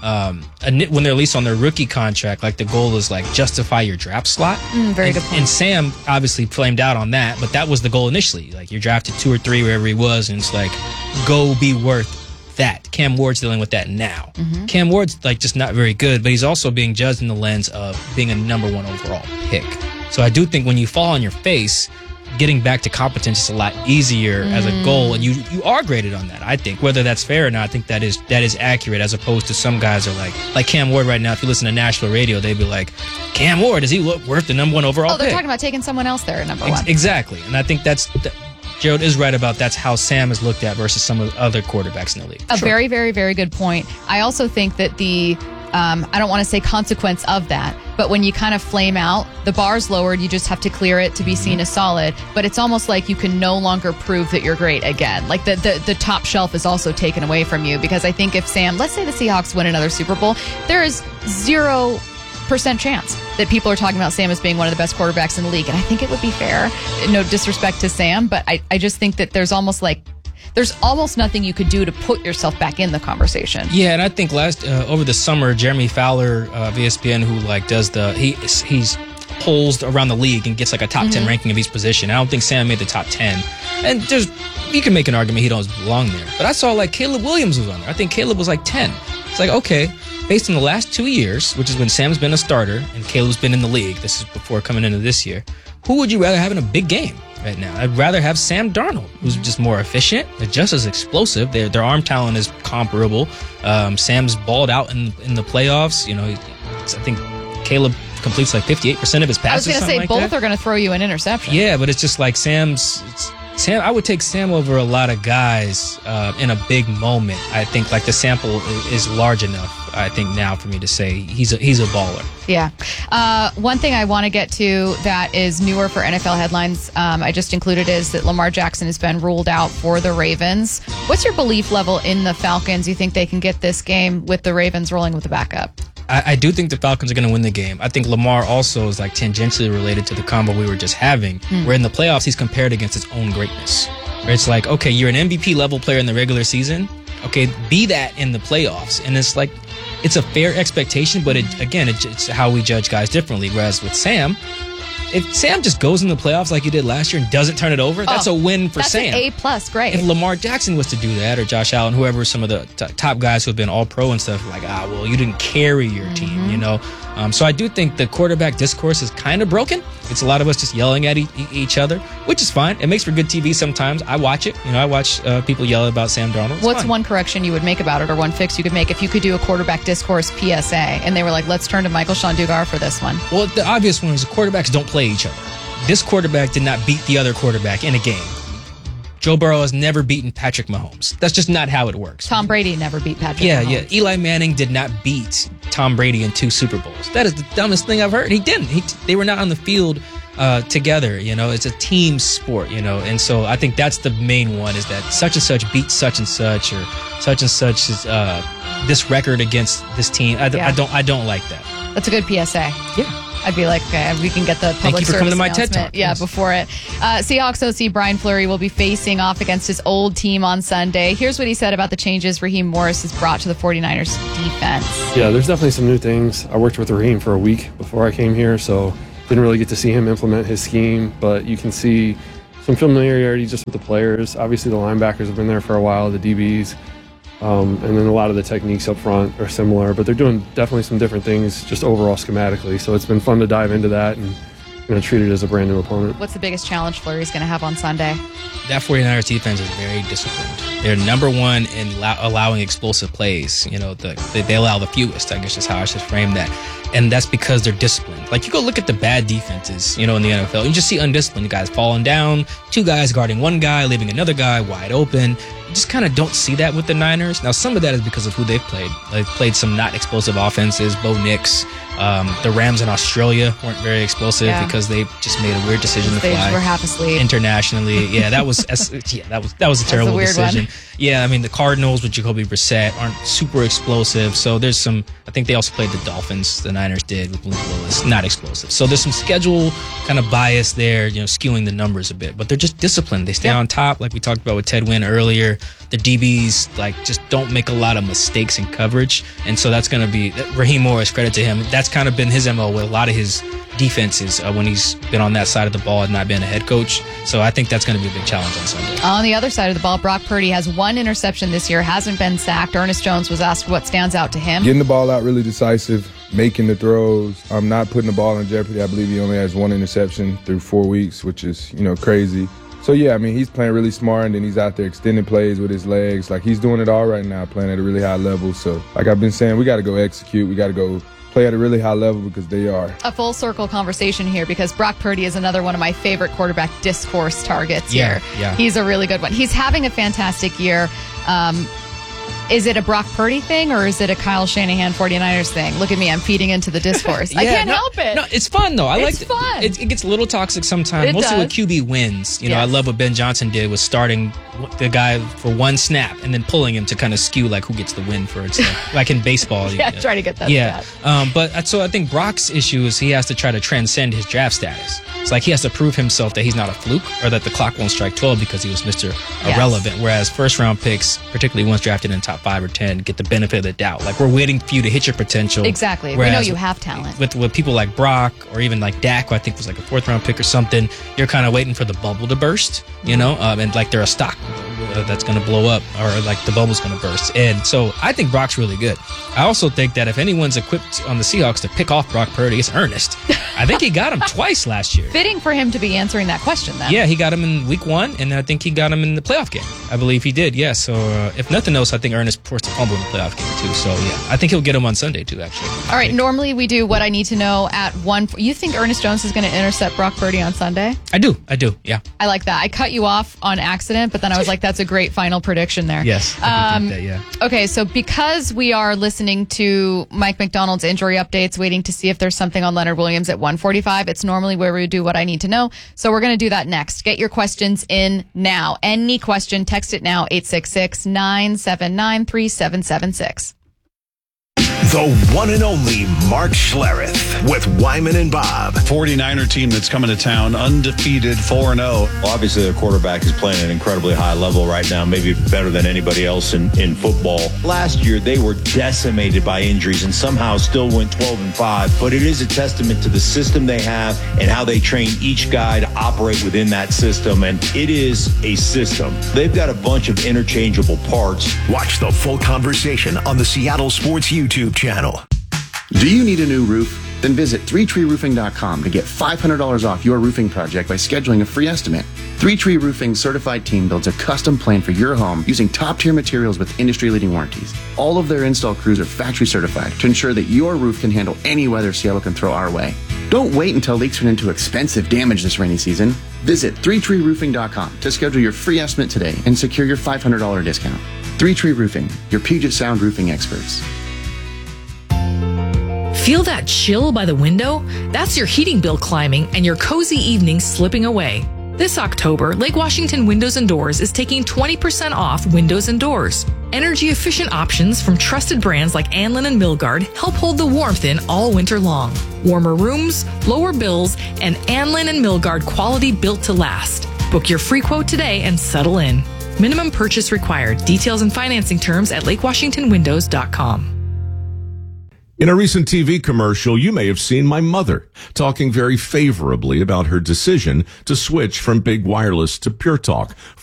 when they're at least on their rookie contract, the goal is justify your draft slot. Very good point. And Sam obviously flamed out on that, but that was the goal initially. You're drafted 2 or 3 wherever he was, and it's go be worth that. Cam Ward's dealing with that now. Cam Ward's just not very good, but he's also being judged in the lens of being a number 1 overall pick. So I do think when you fall on your face, getting back to competence is a lot easier as a goal, and you are graded on that. I think whether that's fair or not, I think that is accurate, as opposed to some guys are like Cam Ward right now. If you listen to Nashville radio, they'd be like, Cam Ward, is he worth the number 1 overall Oh, they're pick? talking about taking someone else there at number 1. Exactly, and I think Gerald is right about that's how Sam is looked at versus some of the other quarterbacks in the league. A very, very, very good point. I also think that the I don't want to say consequence of that, but when you kind of flame out, the bar's lowered, you just have to clear it to be seen as solid. But it's almost like you can no longer prove that you're great again. The top shelf is also taken away from you, because I think if Sam, let's say the Seahawks win another Super Bowl, there is 0% chance that people are talking about Sam as being one of the best quarterbacks in the league. And I think it would be fair. No disrespect to Sam, but I just think that there's almost nothing you could do to put yourself back in the conversation. Yeah, and I think over the summer, Jeremy Fowler of ESPN, who does he's polls around the league and gets a top 10 ranking of each position. I don't think Sam made the top 10, and you can make an argument he doesn't belong there. But I saw Caleb Williams was on there. I think Caleb was 10. It's okay, based on the last 2 years, which is when Sam's been a starter and Caleb's been in the league. This is before coming into this year. Who would you rather have in a big game right now? I'd rather have Sam Darnold, who's just more efficient, just as explosive. Their arm talent is comparable. Sam's balled out in the playoffs. I think Caleb completes 58% of his passes. I was going to say both are going to throw you an interception. Yeah, but it's just Sam. I would take Sam over a lot of guys in a big moment. I think the sample is large enough, I think, now for me to say he's a baller. Yeah. One thing I want to get to that is newer for NFL headlines, I just included, is that Lamar Jackson has been ruled out for the Ravens. What's your belief level in the Falcons? You think they can get this game with the Ravens rolling with the backup? I do think the Falcons are going to win the game. I think Lamar also is tangentially related to the combo we were just having, where in the playoffs he's compared against his own greatness. Where it's okay, you're an MVP level player in the regular season. Okay, be that in the playoffs. And it's it's a fair expectation, but it's how we judge guys differently. Whereas with Sam, if Sam just goes in the playoffs like he did last year and doesn't turn it over, that's a win for Sam. That's an A+, great. If Lamar Jackson was to do that, or Josh Allen, whoever, some of the top guys who have been all pro and stuff, well, you didn't carry your team, So I do think the quarterback discourse is kind of broken. It's a lot of us just yelling at each other, which is fine. It makes for good TV sometimes. I watch it. I watch people yell about Sam Darnold. What's fine. One correction you would make about it, or one fix you could make if you could do a quarterback discourse PSA and they were let's turn to Michael Sean Dugar for this one? Well, the obvious one is the quarterbacks don't play each other. this quarterback did not beat the other quarterback in a game. Joe Burrow has never beaten Patrick Mahomes. That's just not how it works. Tom Brady never beat Patrick Yeah, Mahomes. yeah. Eli Manning did not beat Tom Brady in 2 Super Bowls. That is the dumbest thing I've heard. He didn't. They were not on the field together. It's a team sport. And so I think that's the main one, is that such and such beats such and such, or such and such is this record against this team. I don't like that. That's a good PSA. Yeah. I'd be like, okay, we can get the public Thank you for coming to my TED announcement. Talk. Yeah, Yes. before it. Seahawks OC Brian Fleury will be facing off against his old team on Sunday. Here's what he said about the changes Raheem Morris has brought to the 49ers defense. Yeah, there's definitely some new things. I worked with Raheem for a week before I came here, so didn't really get to see him implement his scheme, but you can see some familiarity just with the players. Obviously, the linebackers have been there for a while, the DBs. And then a lot of the techniques up front are similar, but they're doing definitely some different things just overall schematically. So it's been fun to dive into that and treat it as a brand new opponent. What's the biggest challenge Fleury's going to have on Sunday? That 49ers defense is very disciplined. They're number one in allowing explosive plays. They allow the fewest, I guess is how I should frame that. And that's because they're disciplined. Like, you go look at the bad defenses, in the NFL. You just see undisciplined guys falling down, 2 guys guarding 1 guy, leaving another guy wide open. You just kind of don't see that with the Niners. Now, some of that is because of who they've played. They've played some not explosive offenses. Bo Nix, the Rams in Australia weren't very explosive because they just made a weird decision to They fly were half asleep. internationally. Yeah, that was a terrible weird decision. one. Yeah, I mean, the Cardinals with Jacoby Brissett aren't super explosive. So there's some. I think they also played the Dolphins. The Niners did with Malik Willis, not explosive. So there's some schedule kind of bias there, skewing the numbers a bit. But they're just disciplined. They stay on top, like we talked about with Ted Wynn earlier. The DBs just don't make a lot of mistakes in coverage, and so that's going to be Raheem Morris. Credit to him. That's kind of been his MO with a lot of his defenses when he's been on that side of the ball and not been a head coach. So I think that's going to be a big challenge on Sunday. On the other side of the ball, Brock Purdy has 1 interception this year, hasn't been sacked. Ernest Jones was asked what stands out to him. Getting the ball out really decisive, making the throws. I'm not putting the ball in jeopardy. I believe he only has 1 interception through 4 weeks, which is, crazy. So, yeah, I mean, he's playing really smart, and then he's out there extending plays with his legs. Like, he's doing it all right now, playing at a really high level. So, like I've been saying, we got to go execute. We got to go play at a really high level because they are. A full circle conversation here, because Brock Purdy is another one of my favorite quarterback discourse targets here. Yeah. He's a really good one. He's having a fantastic year. Is it a Brock Purdy thing, or is it a Kyle Shanahan 49ers thing? Look at me, I'm feeding into the discourse. I can't help it. No, it's fun though. It's fun. It gets a little toxic sometimes, It mostly does. with QB wins. I Yes. love what Ben Johnson did with starting the guy for 1 snap and then pulling him to kind of skew like who gets the win for it. Like in baseball. Yeah, try to get that Yeah. But so I think Brock's issue is he has to try to transcend his draft status. It's like he has to prove himself that he's not a fluke or that the clock won't strike 12 because he was Mr. Yes. Irrelevant. Whereas first round picks, particularly ones drafted in top 5 or 10, get the benefit of the doubt. Like, we're waiting for you to hit your potential. Exactly. We Whereas know you have talent. With people like Brock or even like Dak, who I think was like a 4th round pick or something, you're kind of waiting for the bubble to burst, and like they're a stock that's going to blow up, or like the bubble's going to burst. And so I think Brock's really good. I also think that if anyone's equipped on the Seahawks to pick off Brock Purdy, it's Ernest. I think he got him twice last year. Fitting for him to be answering that question then. Yeah, he got him in week 1, and I think he got him in the playoff game. I believe he did, yeah. So if nothing else, I think Ernest forced a fumble in the playoff game too. So yeah, I think he'll get him on Sunday too, actually. All right, normally we do what I need to know at 1. You think Ernest Jones is going to intercept Brock Purdy on Sunday? I do, yeah. I like that. I cut you off on accident, but then I was like, that's a great final prediction there. Yes, I do think that, yeah. Okay, so because we are listening to Mike McDonald's injury updates, waiting to see if there's something on Leonard Williams at 1:45, it's normally where we do what I need to know. So we're going to do that next. Get your questions in now. Any question, text it now, 866-979-3776. The one and only Mark Schlereth with Wyman and Bob. 49er team that's coming to town undefeated 4-0. Well, obviously, their quarterback is playing at an incredibly high level right now, maybe better than anybody else in football. Last year, they were decimated by injuries and somehow still went 12-5. But it is a testament to the system they have and how they train each guy to operate within that system. And it is a system. They've got a bunch of interchangeable parts. Watch the full conversation on the Seattle Sports YouTube channel. Do you need a new roof? Then visit 3treeroofing.com to get $500 off your roofing project by scheduling a free estimate. 3Tree Roofing's certified team builds a custom plan for your home using top-tier materials with industry-leading warranties. All of their install crews are factory certified to ensure that your roof can handle any weather Seattle can throw our way. Don't wait until leaks turn into expensive damage this rainy season. Visit 3treeroofing.com to schedule your free estimate today and secure your $500 discount. 3 Tree Roofing, your Puget Sound roofing experts. Feel that chill by the window? That's your heating bill climbing and your cozy evening slipping away. This October, Lake Washington Windows and Doors is taking 20% off windows and doors. Energy-efficient options from trusted brands like Anlin and Milgard help hold the warmth in all winter long. Warmer rooms, lower bills, and Anlin and Milgard quality built to last. Book your free quote today and settle in. Minimum purchase required. Details and financing terms at lakewashingtonwindows.com. In a recent TV commercial, you may have seen my mother talking very favorably about her decision to switch from Big Wireless to Pure Talk.